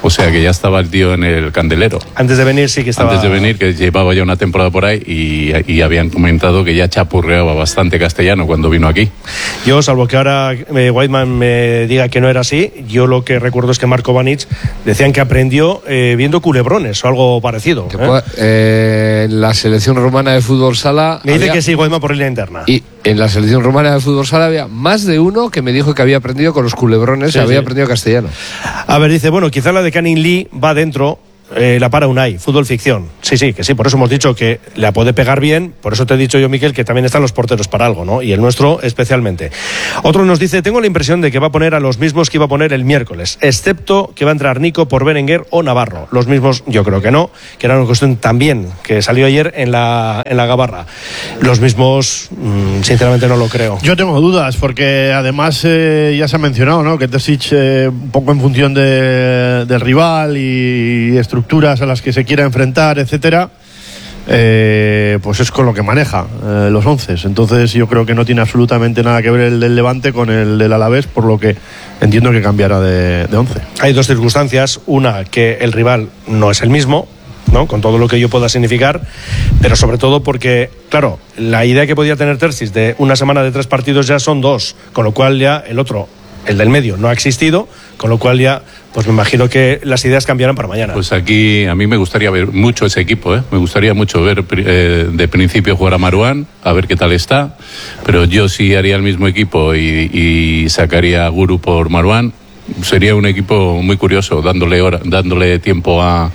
O sea que ya estaba el tío en el candelero. Antes de venir sí que estaba... Antes de venir, que llevaba ya una temporada por ahí y habían comentado que ya chapurreaba bastante castellano cuando vino aquí. Yo, salvo que ahora Weidman me diga que no era así, yo lo que recuerdo es que Marko Banic decían que aprendió viendo Culebrones o algo parecido. En la selección romana de fútbol sala... Me dice que sí, Weidman por línea interna. Y en la selección romana de fútbol sala había más de uno que me dijo que había aprendido con los Culebrones, había aprendido castellano. A ver, dice, bueno, quizá la de Canning Lee va dentro, la para Unai, fútbol ficción. Sí, que sí, por eso hemos dicho que la puede pegar bien, por eso te he dicho yo, Miquel, que también están los porteros para algo, ¿no? Y el nuestro especialmente. Otro nos dice, tengo la impresión de que va a poner a los mismos que iba a poner el miércoles, excepto que va a entrar Nico por Berenguer o Navarro. Los mismos, yo creo que no, que era una cuestión también que salió ayer en la Gabarra. Los mismos, sinceramente no lo creo. Yo tengo dudas, porque además ya se ha mencionado, ¿no? Que Terzic, un poco en función del rival y estructuras a las que se quiera enfrentar, etcétera, pues es con lo que maneja los 11. Entonces yo creo que no tiene absolutamente nada que ver el del Levante con el del Alavés, por lo que entiendo que cambiará de 11. Hay dos circunstancias, una que el rival no es el mismo, ¿no? Con todo lo que ello pueda significar, pero sobre todo porque, claro, la idea que podía tener Terzic de una semana de 3 partidos ya son 2, con lo cual ya el otro, el del medio, no ha existido, con lo cual ya, pues me imagino que las ideas cambiarán para mañana. Pues aquí a mí me gustaría ver mucho ese equipo, me gustaría mucho ver de principio jugar a Marouane, a ver qué tal está, pero yo sí haría el mismo equipo y sacaría a Guru por Marouane. Sería un equipo muy curioso, dándole tiempo a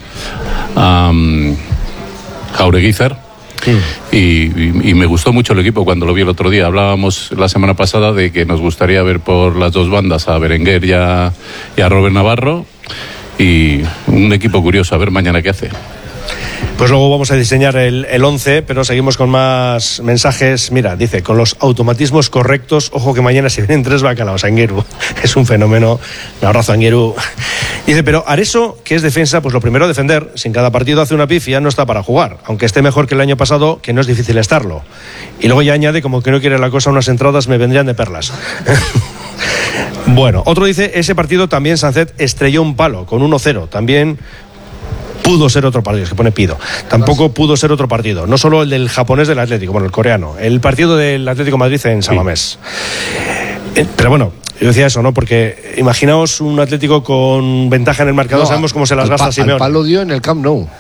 Jaureguizar. Y me gustó mucho el equipo cuando lo vi el otro día. Hablábamos la semana pasada de que nos gustaría ver por las dos bandas a Berenguer y a Robert Navarro, y un equipo curioso, a ver mañana qué hace. Pues luego vamos a diseñar el 11, pero seguimos con más mensajes. Mira, dice, con los automatismos correctos, ojo que mañana se vienen 3 bacalaos. Angueru es un fenómeno. Un abrazo, Angueru. Dice, pero Areso, que es defensa, pues lo primero defender. Si en cada partido hace una pifia, no está para jugar, aunque esté mejor que el año pasado, que no es difícil estarlo. Y luego ya añade, como que no quiere la cosa, unas entradas me vendrían de perlas. Bueno, otro dice, ese partido también Sancet estrelló un palo con 1-0. También pudo ser otro partido, es que pone pido. Tampoco pudo ser otro partido. No solo el del japonés del Atlético, bueno, el coreano. El partido del Atlético de Madrid en San Mamés. Pero bueno, yo decía eso, ¿no? Porque imaginaos un Atlético con ventaja en el marcador, sabemos cómo se las gasta Simeone. El palo dio en el Camp Nou.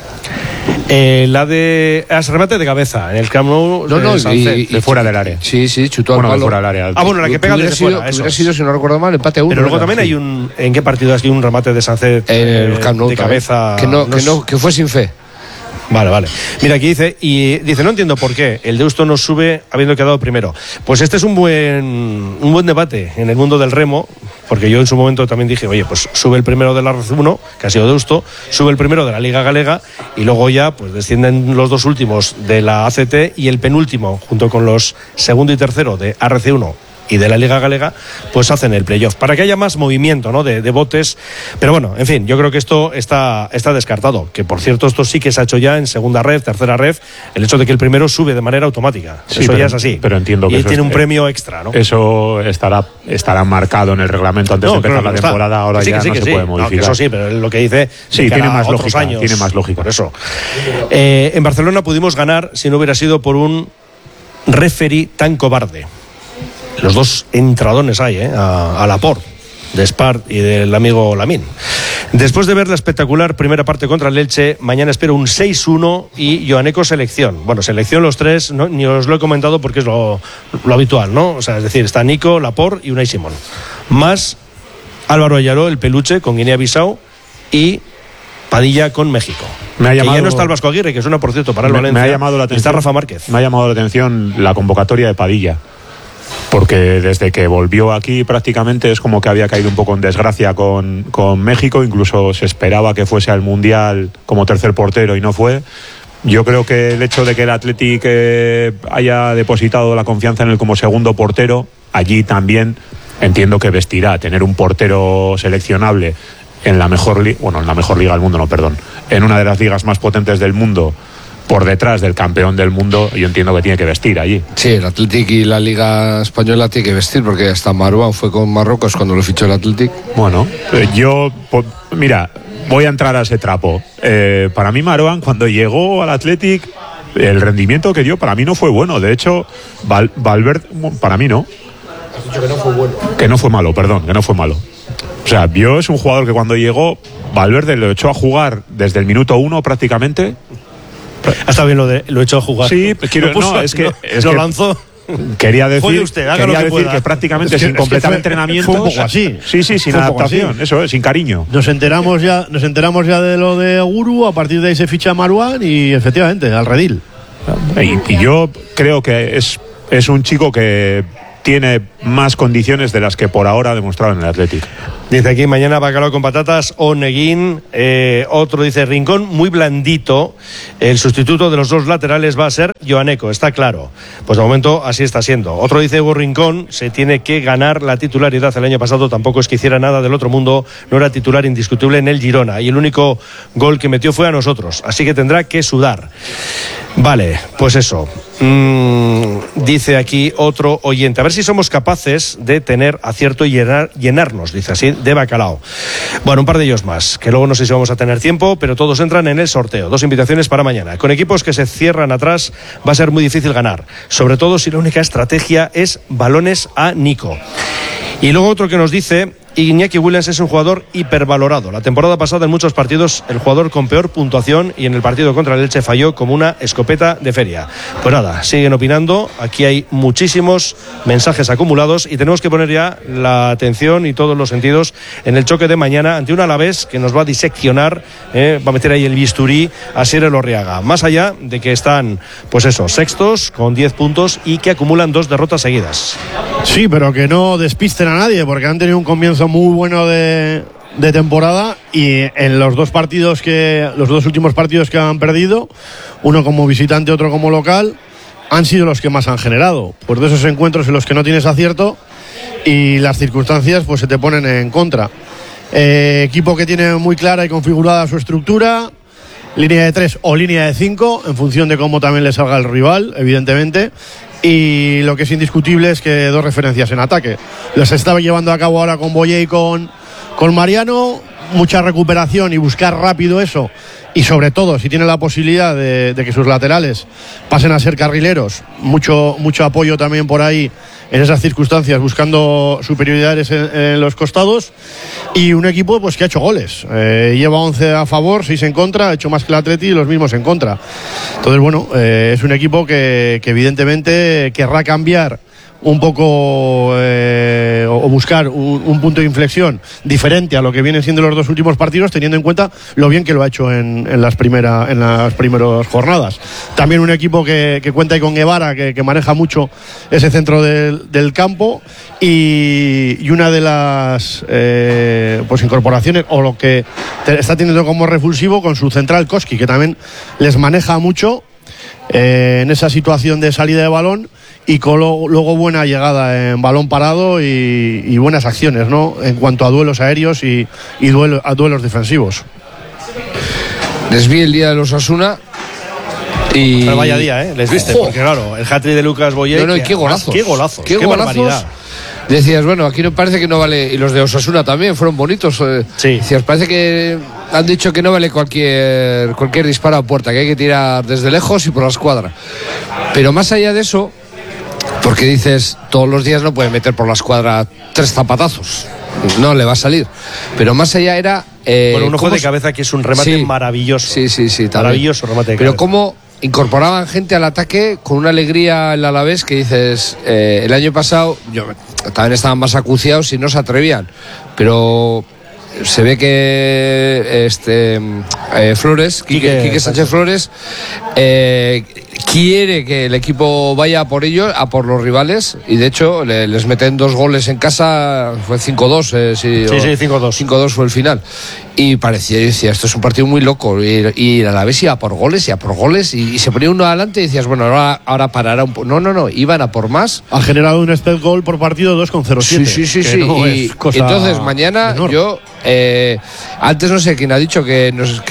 La de remate de cabeza en el Camp Nou. De fuera del área. Sí, chutó al palo. De fuera del área. Bueno, la que pega desde fuera. Hubiera sido, si no recuerdo mal, empate a 1. Pero luego también hay ¿en qué partido hay un remate de Sancet en el Camp Nou de cabeza? Que fue sin fe. Vale. Mira, aquí dice, no entiendo por qué el Deusto no sube habiendo quedado primero. Pues este es un buen debate en el mundo del remo, porque yo en su momento también dije, oye, pues sube el primero de la RC1, que ha sido Deusto, sube el primero de la Liga Galega, y luego ya pues descienden los 2 últimos de la ACT, y el penúltimo, junto con los segundo y tercero de RC1 y de la Liga Galega, pues hacen el playoff, para que haya más movimiento, ¿no? de botes. Pero bueno, en fin, yo creo que esto está descartado, que por cierto esto sí que se ha hecho ya en segunda red, tercera red, el hecho de que el primero sube de manera automática. Sí, eso ya es así. Pero entiendo que y tiene un premio extra, ¿no? Eso estará marcado en el reglamento antes de empezar la temporada, ahora ya no se puede modificar. Eso sí, pero lo que dice sí, tiene más lógica, años, tiene más lógica. Por eso. En Barcelona pudimos ganar si no hubiera sido por un referee tan cobarde. Los 2 entradones hay, a Laporte, de Espart y del amigo Lamín. Después de ver la espectacular primera parte contra el Elche, mañana espero un 6-1 y Joaneco selección. Bueno, selección los 3, ¿no? Ni os lo he comentado porque es lo habitual, ¿no? O sea, es decir, está Nico, Laporte y Unai Simón. Más Álvaro Ayaró, el peluche, con Guinea-Bissau, y Padilla con México. Ya no está el Vasco Aguirre, que suena, por cierto, para el Valencia. Me ha llamado la atención, está Rafa Márquez. Me ha llamado la atención la convocatoria de Padilla, porque desde que volvió aquí prácticamente es como que había caído un poco en desgracia con México. Incluso se esperaba que fuese al Mundial como tercer portero y no fue. Yo creo que el hecho de que el Athletic haya depositado la confianza en él como segundo portero, allí también entiendo que vestirá. Tener un portero seleccionable en la mejor liga del mundo, en una de las ligas más potentes del mundo, por detrás del campeón del mundo, yo entiendo que tiene que vestir allí. Sí, el Athletic y la Liga Española tiene que vestir, porque hasta Marwan fue con Marruecos cuando lo fichó el Athletic. Bueno, mira, voy a entrar a ese trapo. Para mí Marwan, cuando llegó al Athletic, el rendimiento que dio para mí no fue bueno. De hecho, Valverde, para mí no. Que no fue malo. O sea, es un jugador que cuando llegó, Valverde lo echó a jugar desde el minuto 1 prácticamente. Está bien lo echó a jugar. Sí, lo lanzó. Quería decir, que prácticamente sin completar entrenamientos. Fue un poco así. Sí, sin adaptación, eso es, sin cariño. Nos enteramos ya de lo de Guru, a partir de ahí se ficha Marwan y efectivamente, al redil. Y yo creo que es un chico que tiene más condiciones de las que por ahora ha demostrado en el Athletic. Dice aquí, mañana bacalao con patatas o Neguín. Otro dice, Rincón muy blandito. El sustituto de los dos laterales va a ser Joaneco, está claro. Pues de momento así está siendo. Otro dice, Hugo Rincón se tiene que ganar la titularidad. El año pasado tampoco es que hiciera nada del otro mundo, no era titular indiscutible en el Girona y el único gol que metió fue a nosotros, así que tendrá que sudar. Vale, pues eso. Dice aquí otro oyente, a ver si somos capaces de tener acierto y llenarnos, dice así, de bacalao. Bueno, un par de ellos más, que luego no sé si vamos a tener tiempo, pero todos entran en el sorteo. 2 invitaciones para mañana. Con equipos que se cierran atrás va a ser muy difícil ganar, sobre todo si la única estrategia es balones a Nico. Y luego otro que nos dice, Iñaki Williams es un jugador hipervalorado. La temporada pasada en muchos partidos el jugador con peor puntuación y en el partido contra el Elche falló como una escopeta de feria. Pues nada, siguen opinando. Aquí hay muchísimos mensajes acumulados y tenemos que poner ya la atención y todos los sentidos en el choque de mañana ante un Alavés que nos va a diseccionar, va a meter ahí el bisturí a Asier Elorriaga. Más allá de que están, pues eso, sextos con 10 puntos y que acumulan 2 derrotas seguidas. Sí, pero que no despisten a nadie porque han tenido un comienzo muy bueno de temporada y en los dos últimos partidos que han perdido, uno como visitante, otro como local, han sido los que más han generado. Pues de esos encuentros en los que no tienes acierto y las circunstancias pues se te ponen en contra. Equipo que tiene muy clara y configurada su estructura, línea de 3 o línea de 5, en función de cómo también le salga el rival, evidentemente. Y lo que es indiscutible es que 2 referencias en ataque. Los estaba llevando a cabo ahora con Boye y con Mariano. Mucha recuperación y buscar rápido eso. Y sobre todo, si tiene la posibilidad de que sus laterales pasen a ser carrileros, mucho apoyo también por ahí en esas circunstancias, buscando superioridades en los costados. Y un equipo pues que ha hecho goles. Lleva 11 a favor, 6 en contra, ha hecho más que el Atleti y los mismos en contra. Entonces, bueno, es un equipo que evidentemente querrá cambiar un poco o buscar un punto de inflexión diferente a lo que vienen siendo los 2 últimos partidos, teniendo en cuenta lo bien que lo ha hecho en las primeras jornadas. También un equipo que cuenta ahí con Guevara, que maneja mucho ese centro del campo y una de las pues incorporaciones o lo que está teniendo como revulsivo con su central Koski, que también les maneja mucho en esa situación de salida de balón y con luego buena llegada en balón parado y buenas acciones, ¿no? En cuanto a duelos aéreos y a duelos defensivos. Les vi el día de los Osasuna y... Pero vaya día, les viste, porque claro, el hat-trick de Lucas Boye. No, y qué golazos. Qué barbaridad. Decías, bueno, aquí no parece que no vale, y los de Osasuna también fueron bonitos. Sí. Decías, parece que han dicho que no vale cualquier disparo a puerta, que hay que tirar desde lejos y por la escuadra. Pero más allá de eso, porque dices, todos los días no puede meter por la escuadra 3 zapatazos, no le va a salir. Pero más allá era... bueno, uno fue de cabeza, que es un remate maravilloso. Sí, también. Maravilloso remate de cabeza. Pero cómo incorporaban gente al ataque con una alegría el Alavés que dices, el año pasado también estaban más acuciados y no se atrevían, pero se ve que Flores, Quique Sánchez Flores, quiere que el equipo vaya a por ellos, a por los rivales, y de hecho les meten 2 goles en casa, fue 5-2, sí, 5-2. 5-2 fue el final. Y parecía, yo decía, esto es un partido muy loco, y a la vez iba por goles y se ponía uno adelante y decías, bueno, ahora parará un poco. No, iban a por más. Ha generado un expected goal por partido 2,07. Sí. No y entonces mañana menor. Yo antes no sé quién ha dicho que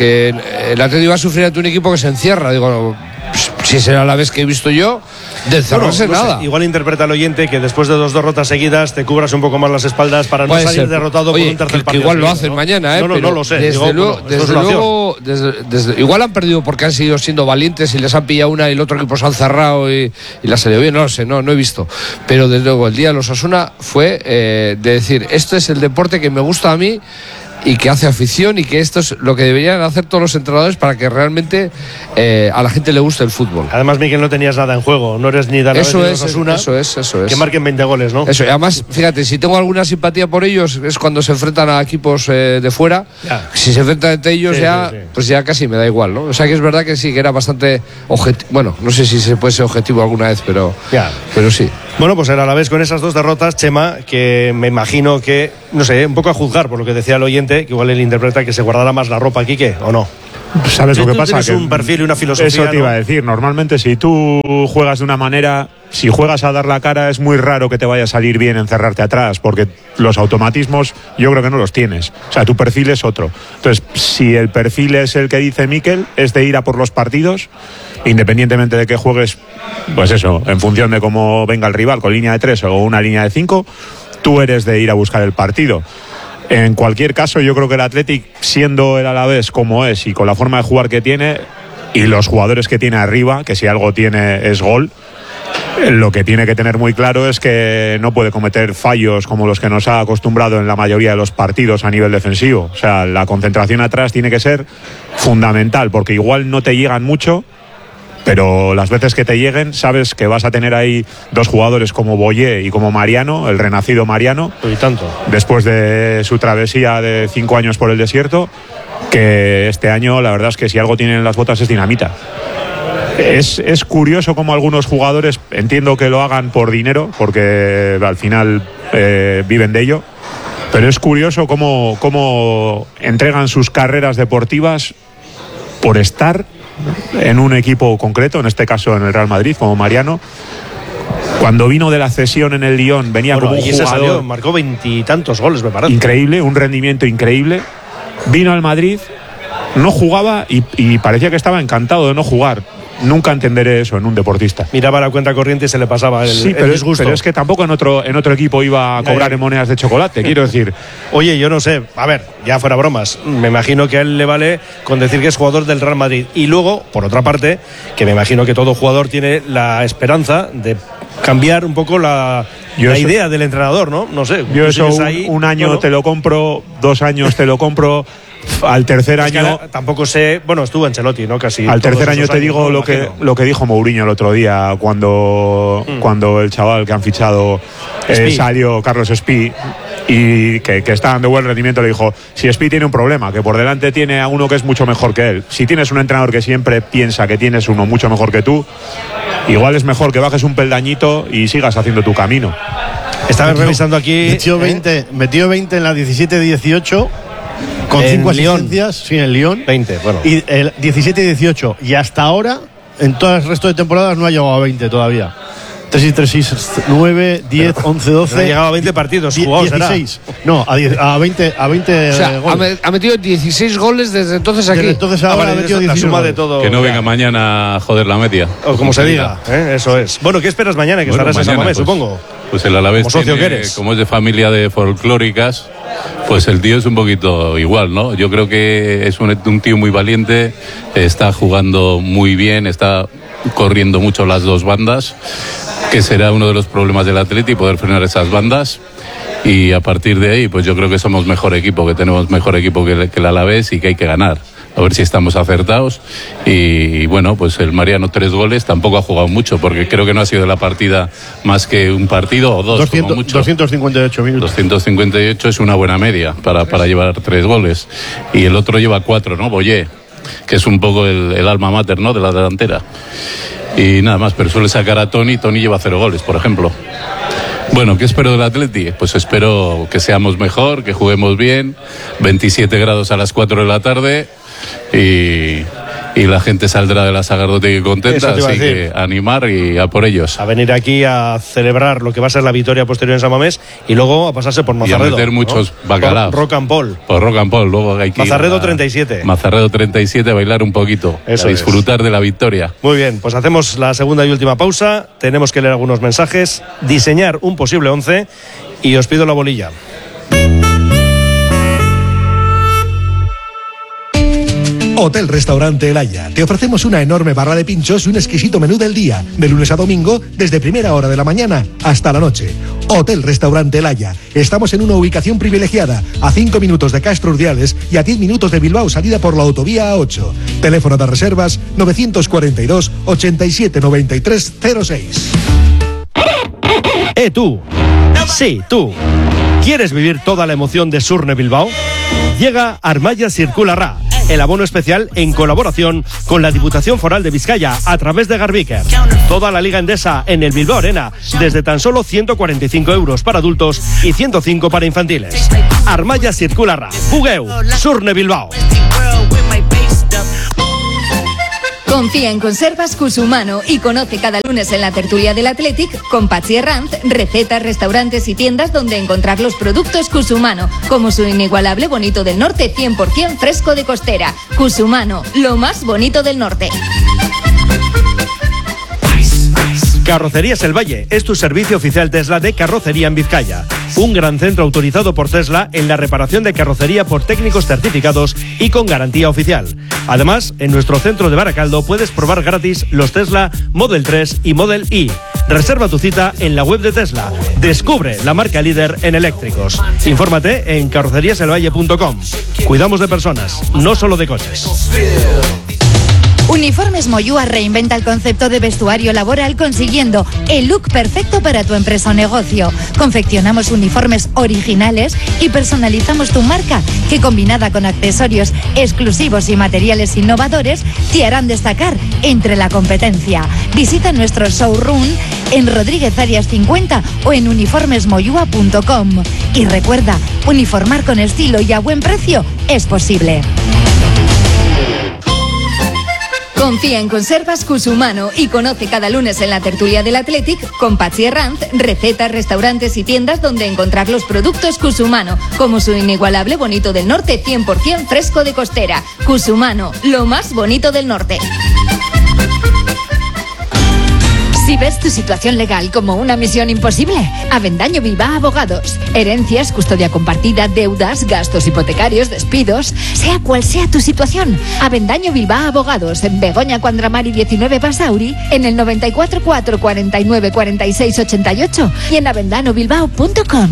el Atlético iba a sufrir ante un equipo que se encierra. Digo, si será la vez que he visto yo de encerrarse, no nada. Sé, igual interpreta el oyente que después de 2 derrotas seguidas te cubras un poco más las espaldas para no salir derrotado con un tercer partido. Igual lo hacen mañana, No lo sé. Desde luego, igual han perdido porque han seguido siendo valientes y les han pillado una y el otro equipo se han cerrado y la salió bien. No lo sé, no he visto. Pero desde luego el día de los Osasuna fue de decir, esto es el deporte que me gusta a mí y que hace afición, y que esto es lo que deberían hacer todos los entrenadores para que realmente a la gente le guste el fútbol. Además, Miquel, no tenías nada en juego, no eres ni Dalavés ni Osasuna. Eso es. Que marquen 20 goles, ¿no? Eso, y además, fíjate, si tengo alguna simpatía por ellos es cuando se enfrentan a equipos de fuera. Ya. Si se enfrentan entre ellos sí. Pues ya casi me da igual, ¿no? O sea que es verdad que sí, que era bastante objetivo. Bueno, no sé si se puede ser objetivo alguna vez, pero sí. Bueno, pues el Alavés con esas 2 derrotas, Chema, que me imagino que, no sé, un poco a juzgar por lo que decía el oyente, que igual él interpreta que se guardará más la ropa aquí, ¿qué? ¿O no? ¿Sabes lo que pasa? Tienes un perfil y una filosofía. Eso te iba a decir. Normalmente, si tú juegas de una manera, si juegas a dar la cara, es muy raro que te vaya a salir bien encerrarte atrás, porque los automatismos yo creo que no los tienes. O sea, tu perfil es otro. Entonces, si el perfil es el que dice Miquel, es de ir a por los partidos, independientemente de que juegues, pues eso, en función de cómo venga el rival, con línea de 3 o una línea de 5, tú eres de ir a buscar el partido. En cualquier caso, yo creo que el Athletic, siendo el Alavés como es y con la forma de jugar que tiene y los jugadores que tiene arriba, que si algo tiene es gol, lo que tiene que tener muy claro es que no puede cometer fallos como los que nos ha acostumbrado en la mayoría de los partidos a nivel defensivo. O sea, la concentración atrás tiene que ser fundamental, porque igual no te llegan mucho, pero las veces que te lleguen sabes que vas a tener ahí 2 jugadores como Boyé y como Mariano, el renacido Mariano, y tanto, después de su travesía de 5 años por el desierto, que este año la verdad es que si algo tienen en las botas es dinamita. Es curioso cómo algunos jugadores, entiendo que lo hagan por dinero, porque al final viven de ello, pero es curioso cómo entregan sus carreras deportivas por estar en un equipo concreto, en este caso en el Real Madrid, como Mariano. Cuando vino de la cesión en el Lyon, venía como un jugador, salió, marcó 20 y tantos goles, me parece. Increíble, un rendimiento increíble. Vino al Madrid, no jugaba y parecía que estaba encantado de no jugar. Nunca entenderé eso en un deportista. Miraba la cuenta corriente y se le pasaba el disgusto. Pero es que tampoco en otro equipo iba a cobrar en monedas de chocolate, quiero decir. Oye, yo no sé, a ver, ya fuera bromas, me imagino que a él le vale con decir que es jugador del Real Madrid. Y luego, por otra parte, que me imagino que todo jugador tiene la esperanza de cambiar un poco la idea del entrenador, ¿no? No sé. Yo eso un año te lo compro, 2 años te lo compro. Al tercer año tampoco sé, bueno, estuvo Ancelotti, ¿no? Casi. Al tercer año te digo lo que dijo Mourinho el otro día cuando el chaval que han fichado salió, Carlos Espí, y que está dando buen rendimiento, le dijo, si Espí tiene un problema, que por delante tiene a uno que es mucho mejor que él. Si tienes un entrenador que siempre piensa que tienes uno mucho mejor que tú, igual es mejor que bajes un peldañito y sigas haciendo tu camino. Estaba revisando aquí. Metió 20 en la 17-18. Con 5 asistencias, sí, en el Lyon. 20, bueno. Y el 17 y 18. Y hasta ahora, en todo el resto de temporadas, no ha llegado a 20 todavía. 3-6, 9, 10, 11, 12. No ha llegado a 20 partidos jugados, 16. No, a 20 o sea, goles. Ha metido 16 goles desde entonces aquí. Desde entonces ahora ha metido 16 la suma goles. de todo. Que no venga mañana a joder la media. O como se diga, eso es. Bueno, ¿qué esperas mañana? Que estarás en San Mamés, supongo. Pues el Alavés, como socio que eres, como es de familia de folclóricas, pues el tío es un poquito igual, ¿no? Yo creo que es un tío muy valiente, está jugando muy bien, está corriendo mucho las 2 bandas, que será uno de los problemas del Atleti, poder frenar esas bandas. Y a partir de ahí, pues yo creo que somos mejor equipo, que tenemos mejor equipo que el Alavés y que hay que ganar. A ver si estamos acertados. Y bueno, pues el Mariano 3 goles, tampoco ha jugado mucho, porque creo que no ha sido la partida más que un partido o 2, como mucho. 258 minutos. 258 es una buena media para llevar 3 goles. Y el otro lleva 4, ¿no? Boyé, que es un poco el alma mater, ¿no?, de la delantera. y nada más, pero suele sacar a Toni lleva 0 goles, por ejemplo. Bueno, ¿qué espero del Atleti? Pues espero que seamos mejor, que juguemos bien, 27 grados a las 4 de la tarde y la gente saldrá de la Sagardotegui contenta, así que animar y a por ellos. A venir aquí a celebrar lo que va a ser la victoria posterior en San Mamés y luego a pasarse por Mazarredo. Y a meter muchos bacalaos. Rock and Roll. Por Rock and Roll, luego hay que Mazarredo 37. Mazarredo 37, a bailar un poquito, eso a disfrutar de la victoria. Muy bien, pues hacemos la segunda y última pausa, tenemos que leer algunos mensajes, diseñar un posible 11 y os pido la bolilla. Hotel Restaurante El Haya. Te ofrecemos una enorme barra de pinchos y un exquisito menú del día, de lunes a domingo, desde primera hora de la mañana hasta la noche. Hotel Restaurante El Haya. Estamos en una ubicación privilegiada, a 5 minutos de Castro Urdiales y a 10 minutos de Bilbao, salida por la autovía A8. Teléfono de reservas 942 87 93 06. Tú. Sí, tú. ¿Quieres vivir toda la emoción de Surne Bilbao? Llega Armaya Circulará, el abono especial en colaboración con la Diputación Foral de Vizcaya a través de Garbiker. Toda la Liga Endesa en el Bilbao Arena desde tan solo 145 euros para adultos y 105 para infantiles. Armaya Circulará, Jugueu, Surne Bilbao. Confía en Conservas Cusumano y conoce cada lunes en la tertulia del Athletic con Patxi Herranz recetas, restaurantes y tiendas donde encontrar los productos Cusumano, como su inigualable bonito del norte 100% fresco de costera. Cusumano, lo más bonito del norte. Carrocerías El Valle es tu servicio oficial Tesla de carrocería en Vizcaya. Un gran centro autorizado por Tesla en la reparación de carrocería por técnicos certificados y con garantía oficial. Además, en nuestro centro de Baracaldo puedes probar gratis los Tesla Model 3 y Model Y. Reserva tu cita en la web de Tesla. Descubre la marca líder en eléctricos. Infórmate en carroceríaselvalle.com. Cuidamos de personas, no solo de coches. Uniformes Moyúa reinventa el concepto de vestuario laboral consiguiendo el look perfecto para tu empresa o negocio. Confeccionamos uniformes originales y personalizamos tu marca, que combinada con accesorios exclusivos y materiales innovadores te harán destacar entre la competencia. Visita nuestro showroom en Rodríguez Arias 50 o en uniformesmoyua.com. Y recuerda, uniformar con estilo y a buen precio es posible. Confía en Conservas Cusumano y conoce cada lunes en la tertulia del Athletic con Patxi Herranz recetas, restaurantes y tiendas donde encontrar los productos Cusumano, como su inigualable bonito del norte 100% fresco de costera. Cusumano, lo más bonito del norte. Si ves tu situación legal como una misión imposible, Avendaño Bilbao Abogados. Herencias, custodia compartida, deudas, gastos hipotecarios, despidos. Sea cual sea tu situación, Avendaño Bilbao Abogados. En Begoña Cuandramari 19 Basauri, en el 94 4 49 46 88 y en avendanobilbao.com.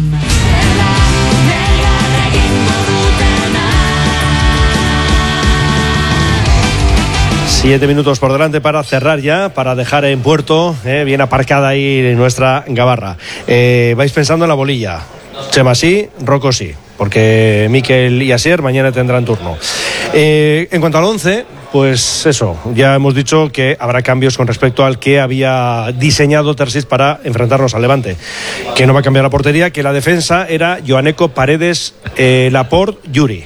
7 minutos por delante para cerrar ya, para dejar en puerto, bien aparcada ahí nuestra gabarra. Vais pensando en la bolilla. Chema sí, Rocco sí, porque Mikel y Asier mañana tendrán turno. En cuanto al 11, pues eso, ya hemos dicho que habrá cambios con respecto al que había diseñado Terzic para enfrentarnos al Levante. Que no va a cambiar la portería, que la defensa era Joaneco, Paredes, Laporte, Yuri.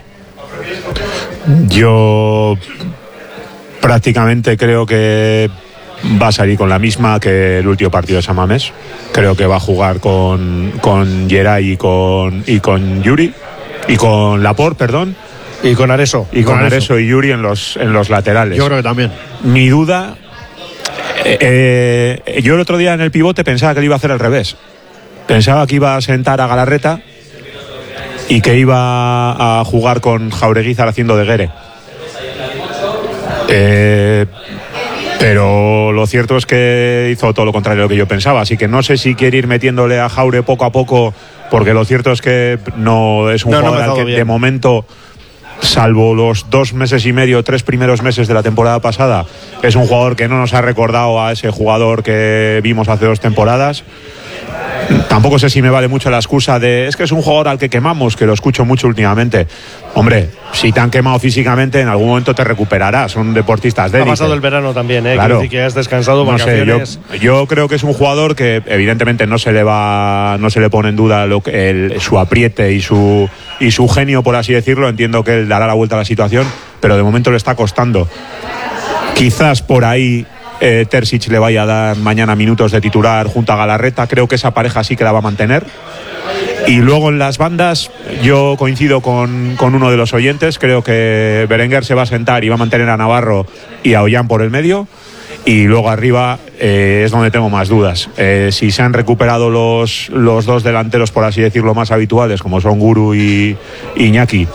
Yo prácticamente creo que va a salir con la misma que el último partido de San Mamés. Creo que va a jugar con Geray y con Yuri y con Laporte, perdón. Y con Areso. Y con Areso y Yuri en los laterales. Yo creo que también. Mi duda, yo el otro día en el pivote pensaba que le iba a hacer al revés. Pensaba que iba a sentar a Galarreta y que iba a jugar con Jaureguizar haciendo de Guere. Pero lo cierto es que hizo todo lo contrario de lo que yo pensaba, así que no sé si quiere ir metiéndole a Jaure poco a poco, porque lo cierto es que no es un jugador al que de momento, salvo los 2 meses y medio, 3 primeros meses de la temporada pasada, es un jugador que no nos ha recordado a ese jugador que vimos hace 2 temporadas. tampoco sé si me vale mucho la excusa de es que es un jugador al que quemamos, que lo escucho mucho últimamente. Hombre, si te han quemado físicamente, en algún momento te recuperarás. Son deportistas de élite. Ha pasado el verano también, Claro. Que has descansado, no sé, yo creo que es un jugador que evidentemente no se le pone en duda su apriete y su genio, por así decirlo. Entiendo que él dará la vuelta a la situación, pero de momento le está costando. Quizás por ahí Terzic le vaya a dar mañana minutos de titular junto a Galarreta. Creo que esa pareja sí que la va a mantener. Y luego en las bandas yo coincido con uno de los oyentes. Creo que Berenguer se va a sentar y va a mantener a Navarro y a Ollán por el medio. Y luego arriba es donde tengo más dudas. Si se han recuperado los dos delanteros, por así decirlo, más habituales, como son Guru y Iñaki.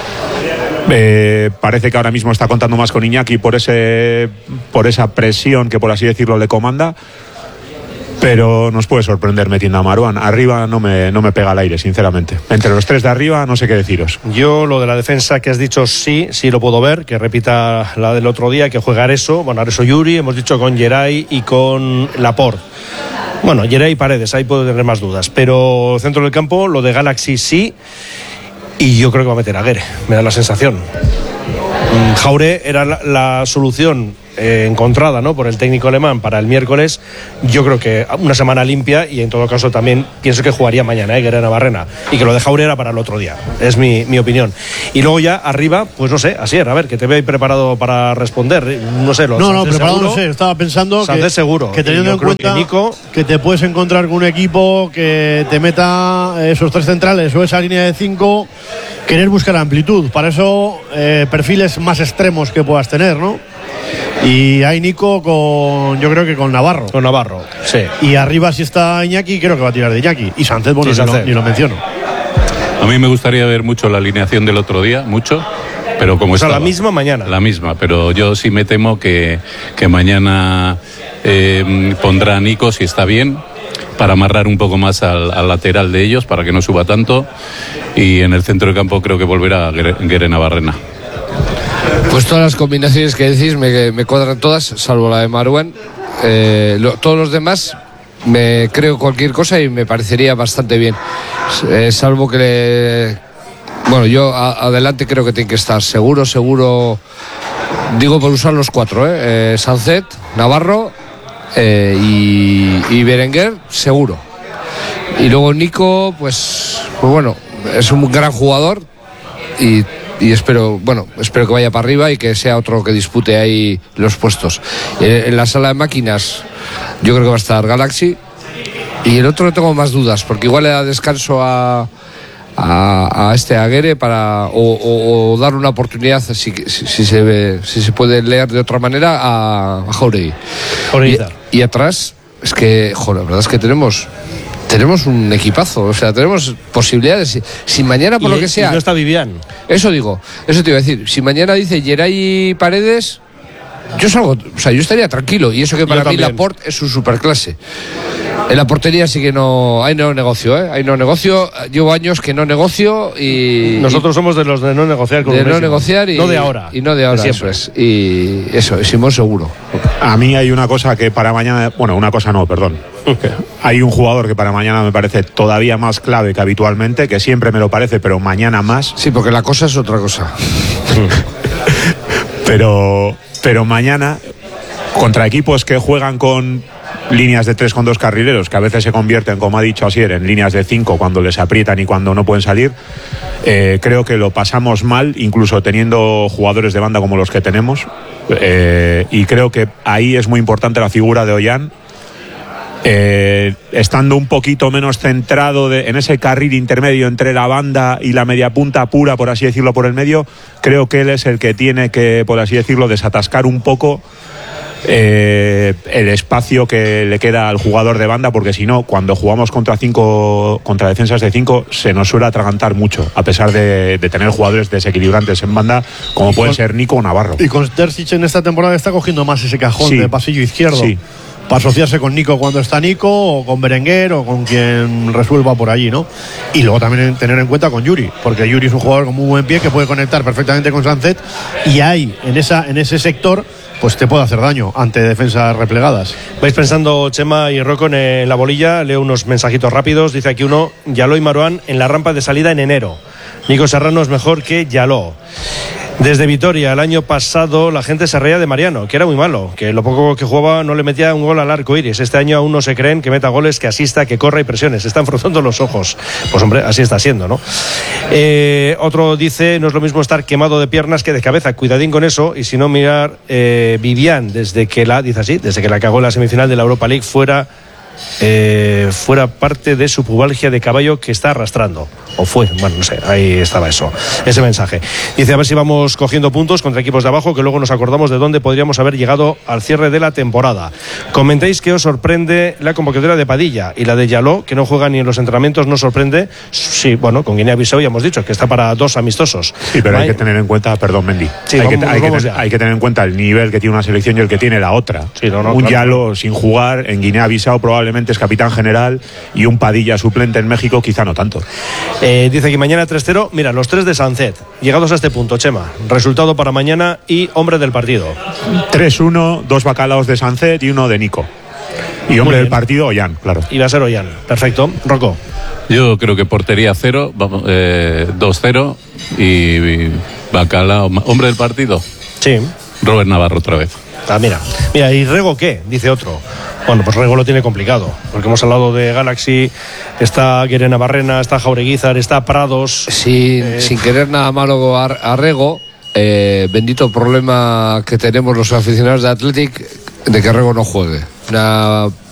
Parece que ahora mismo está contando más con Iñaki por esa presión que, por así decirlo, le comanda. Pero nos puede sorprender metiendo a Marouane. Arriba no me pega al aire, sinceramente. Entre los tres de arriba no sé qué deciros. Yo lo de la defensa que has dicho sí lo puedo ver, que repita la del otro día, que juega Areso, Yuri, hemos dicho con Geray y con Laporte. Bueno, Geray y Paredes, ahí puedo tener más dudas, pero centro del campo, lo de Galaxy sí, y yo creo que va a meter a Guerre, me da la sensación. Jaure era la solución encontrada, ¿no?, por el técnico alemán para el miércoles. Yo creo que una semana limpia, y en todo caso también pienso que jugaría mañana Guerre Navarrena, y que lo de Jaure era para el otro día. Es mi opinión. Y luego ya arriba, pues no sé, Asier, a ver, que te veo ahí preparado para responder. No sé, preparado seguro, no sé, estaba pensando seguro, que teniendo en cuenta que te puedes encontrar con un equipo que te meta esos tres centrales o esa línea de 5, querer buscar amplitud. Para eso perfiles más extremos que puedas tener, ¿no? Y hay Nico yo creo que con Navarro. Con Navarro, sí. Y arriba si está Iñaki, creo que va a tirar de Iñaki. Y Sánchez, bueno, ni lo menciono. A mí me gustaría ver mucho la alineación del otro día, mucho. Pero como la misma mañana. La misma, pero yo sí me temo que mañana pondrá a Nico, si está bien, para amarrar un poco más al lateral de ellos, para que no suba tanto. Y en el centro del campo creo que volverá Guerre Navarrena. Pues todas las combinaciones que decís me cuadran todas, salvo la de Marouane. Todos los demás me creo cualquier cosa y me parecería bastante bien. Salvo que bueno, yo adelante creo que tiene que estar seguro, digo por usar los cuatro, Sánchez, Navarro y Berenguer, seguro. Y luego Nico, pues bueno, es un gran jugador y espero que vaya para arriba y que sea otro que dispute ahí los puestos. En la sala de máquinas yo creo que va a estar Galaxy, y el otro no tengo más dudas, porque igual le da descanso a Guerre para o dar una oportunidad, si se puede leer de otra manera, a Jauregui. Y atrás es que la verdad es que tenemos un equipazo, o sea, tenemos posibilidades. Si mañana, por lo que sea. No está Vivian. Eso te iba a decir. Si mañana dice Geray y Paredes, yo estaría tranquilo. Y eso que para mí Laporte es su superclase. En la portería sí que ahí no negocio, Ahí no negocio. Llevo años que no negocio y. Nosotros somos de los de no negociar con no negociar y. No de ahora. Y no de ahora, siempre. Eso es. Y eso, Simón seguro. A mí hay una cosa que para mañana. Bueno, una cosa no, perdón. Hay un jugador que para mañana me parece todavía más clave que habitualmente, que siempre me lo parece, pero mañana más. Sí, porque la cosa es otra cosa. pero mañana, contra equipos que juegan con líneas de 3 con 2 carrileros, que a veces se convierten, como ha dicho Asier, en líneas de 5 cuando les aprietan y cuando no pueden salir, creo que lo pasamos mal, incluso teniendo jugadores de banda como los que tenemos, y creo que ahí es muy importante la figura de Ollán. Estando un poquito menos centrado en ese carril intermedio entre la banda y la media punta pura, por así decirlo, por el medio, creo que él es el que tiene que, por así decirlo, desatascar un poco el espacio que le queda al jugador de banda, porque si no, cuando jugamos contra defensas de 5, se nos suele atragantar mucho, a pesar de tener jugadores desequilibrantes en banda, como pueden ser Nico o Navarro. Y con Terzic en esta temporada está cogiendo más ese cajón de pasillo izquierdo. Sí. Para asociarse con Nico cuando está Nico, o con Berenguer, o con quien resuelva por allí, ¿no? Y luego también tener en cuenta con Yuri, porque Yuri es un jugador con muy buen pie que puede conectar perfectamente con Sánchez, y hay en ese sector pues te puede hacer daño ante defensas replegadas. Vais pensando, Chema y Rocco, en la bolilla. Leo unos mensajitos rápidos. Dice aquí uno: Yaló y Marouane en la rampa de salida en enero. Nico Serrano es mejor que Yaló. Desde Vitoria, el año pasado la gente se reía de Mariano, que era muy malo, que lo poco que jugaba no le metía un gol al arco iris. Este año aún no se creen que meta goles, que asista, que corra y presione. Se están frotando los ojos. Pues hombre, así está siendo, ¿no? Otro dice: no es lo mismo estar quemado de piernas que de cabeza. Cuidadín con eso. Y si no, mirar Vivian, desde que la cagó en la semifinal de la Europa League, fuera parte de su pubalgia de caballo que está arrastrando. O fue, bueno, no sé, ahí estaba ese mensaje. Dice: a ver si vamos cogiendo puntos contra equipos de abajo, que luego nos acordamos de dónde podríamos haber llegado al cierre de la temporada. Comentéis que os sorprende la convocatoria de Padilla, y la de Yaló, que no juega ni en los entrenamientos, no sorprende. Sí, bueno, con Guinea-Bissau ya hemos dicho que está para 2 amistosos. Sí, pero hay que tener en cuenta, perdón, Mendy, sí, hay que tener en cuenta el nivel que tiene una selección y el que tiene la otra. Sí, un Yaló sin jugar en Guinea-Bissau probablemente es capitán general, y un Padilla suplente en México quizá no tanto. Dice que mañana 3-0. Mira, los 3 de Sancet. Llegados a este punto, Chema, resultado para mañana y hombre del partido. 3-1, 2 bacalaos de Sancet y 1 de Nico. Y hombre del partido, Ollán, claro. Y va a ser Ollán. Perfecto. Rocco. Yo creo que portería 0, 2-0 y bacalao. ¿Hombre del partido? Sí. Robert Navarro otra vez. Mira, ¿y Rego qué? Dice otro. Bueno, pues Rego lo tiene complicado, porque hemos hablado de Galaxy, está Guerena Barrena, está Jaureguizar, está Prados. Sin querer nada malo a Rego, bendito problema que tenemos los aficionados de Athletic de que Rego no juegue. Una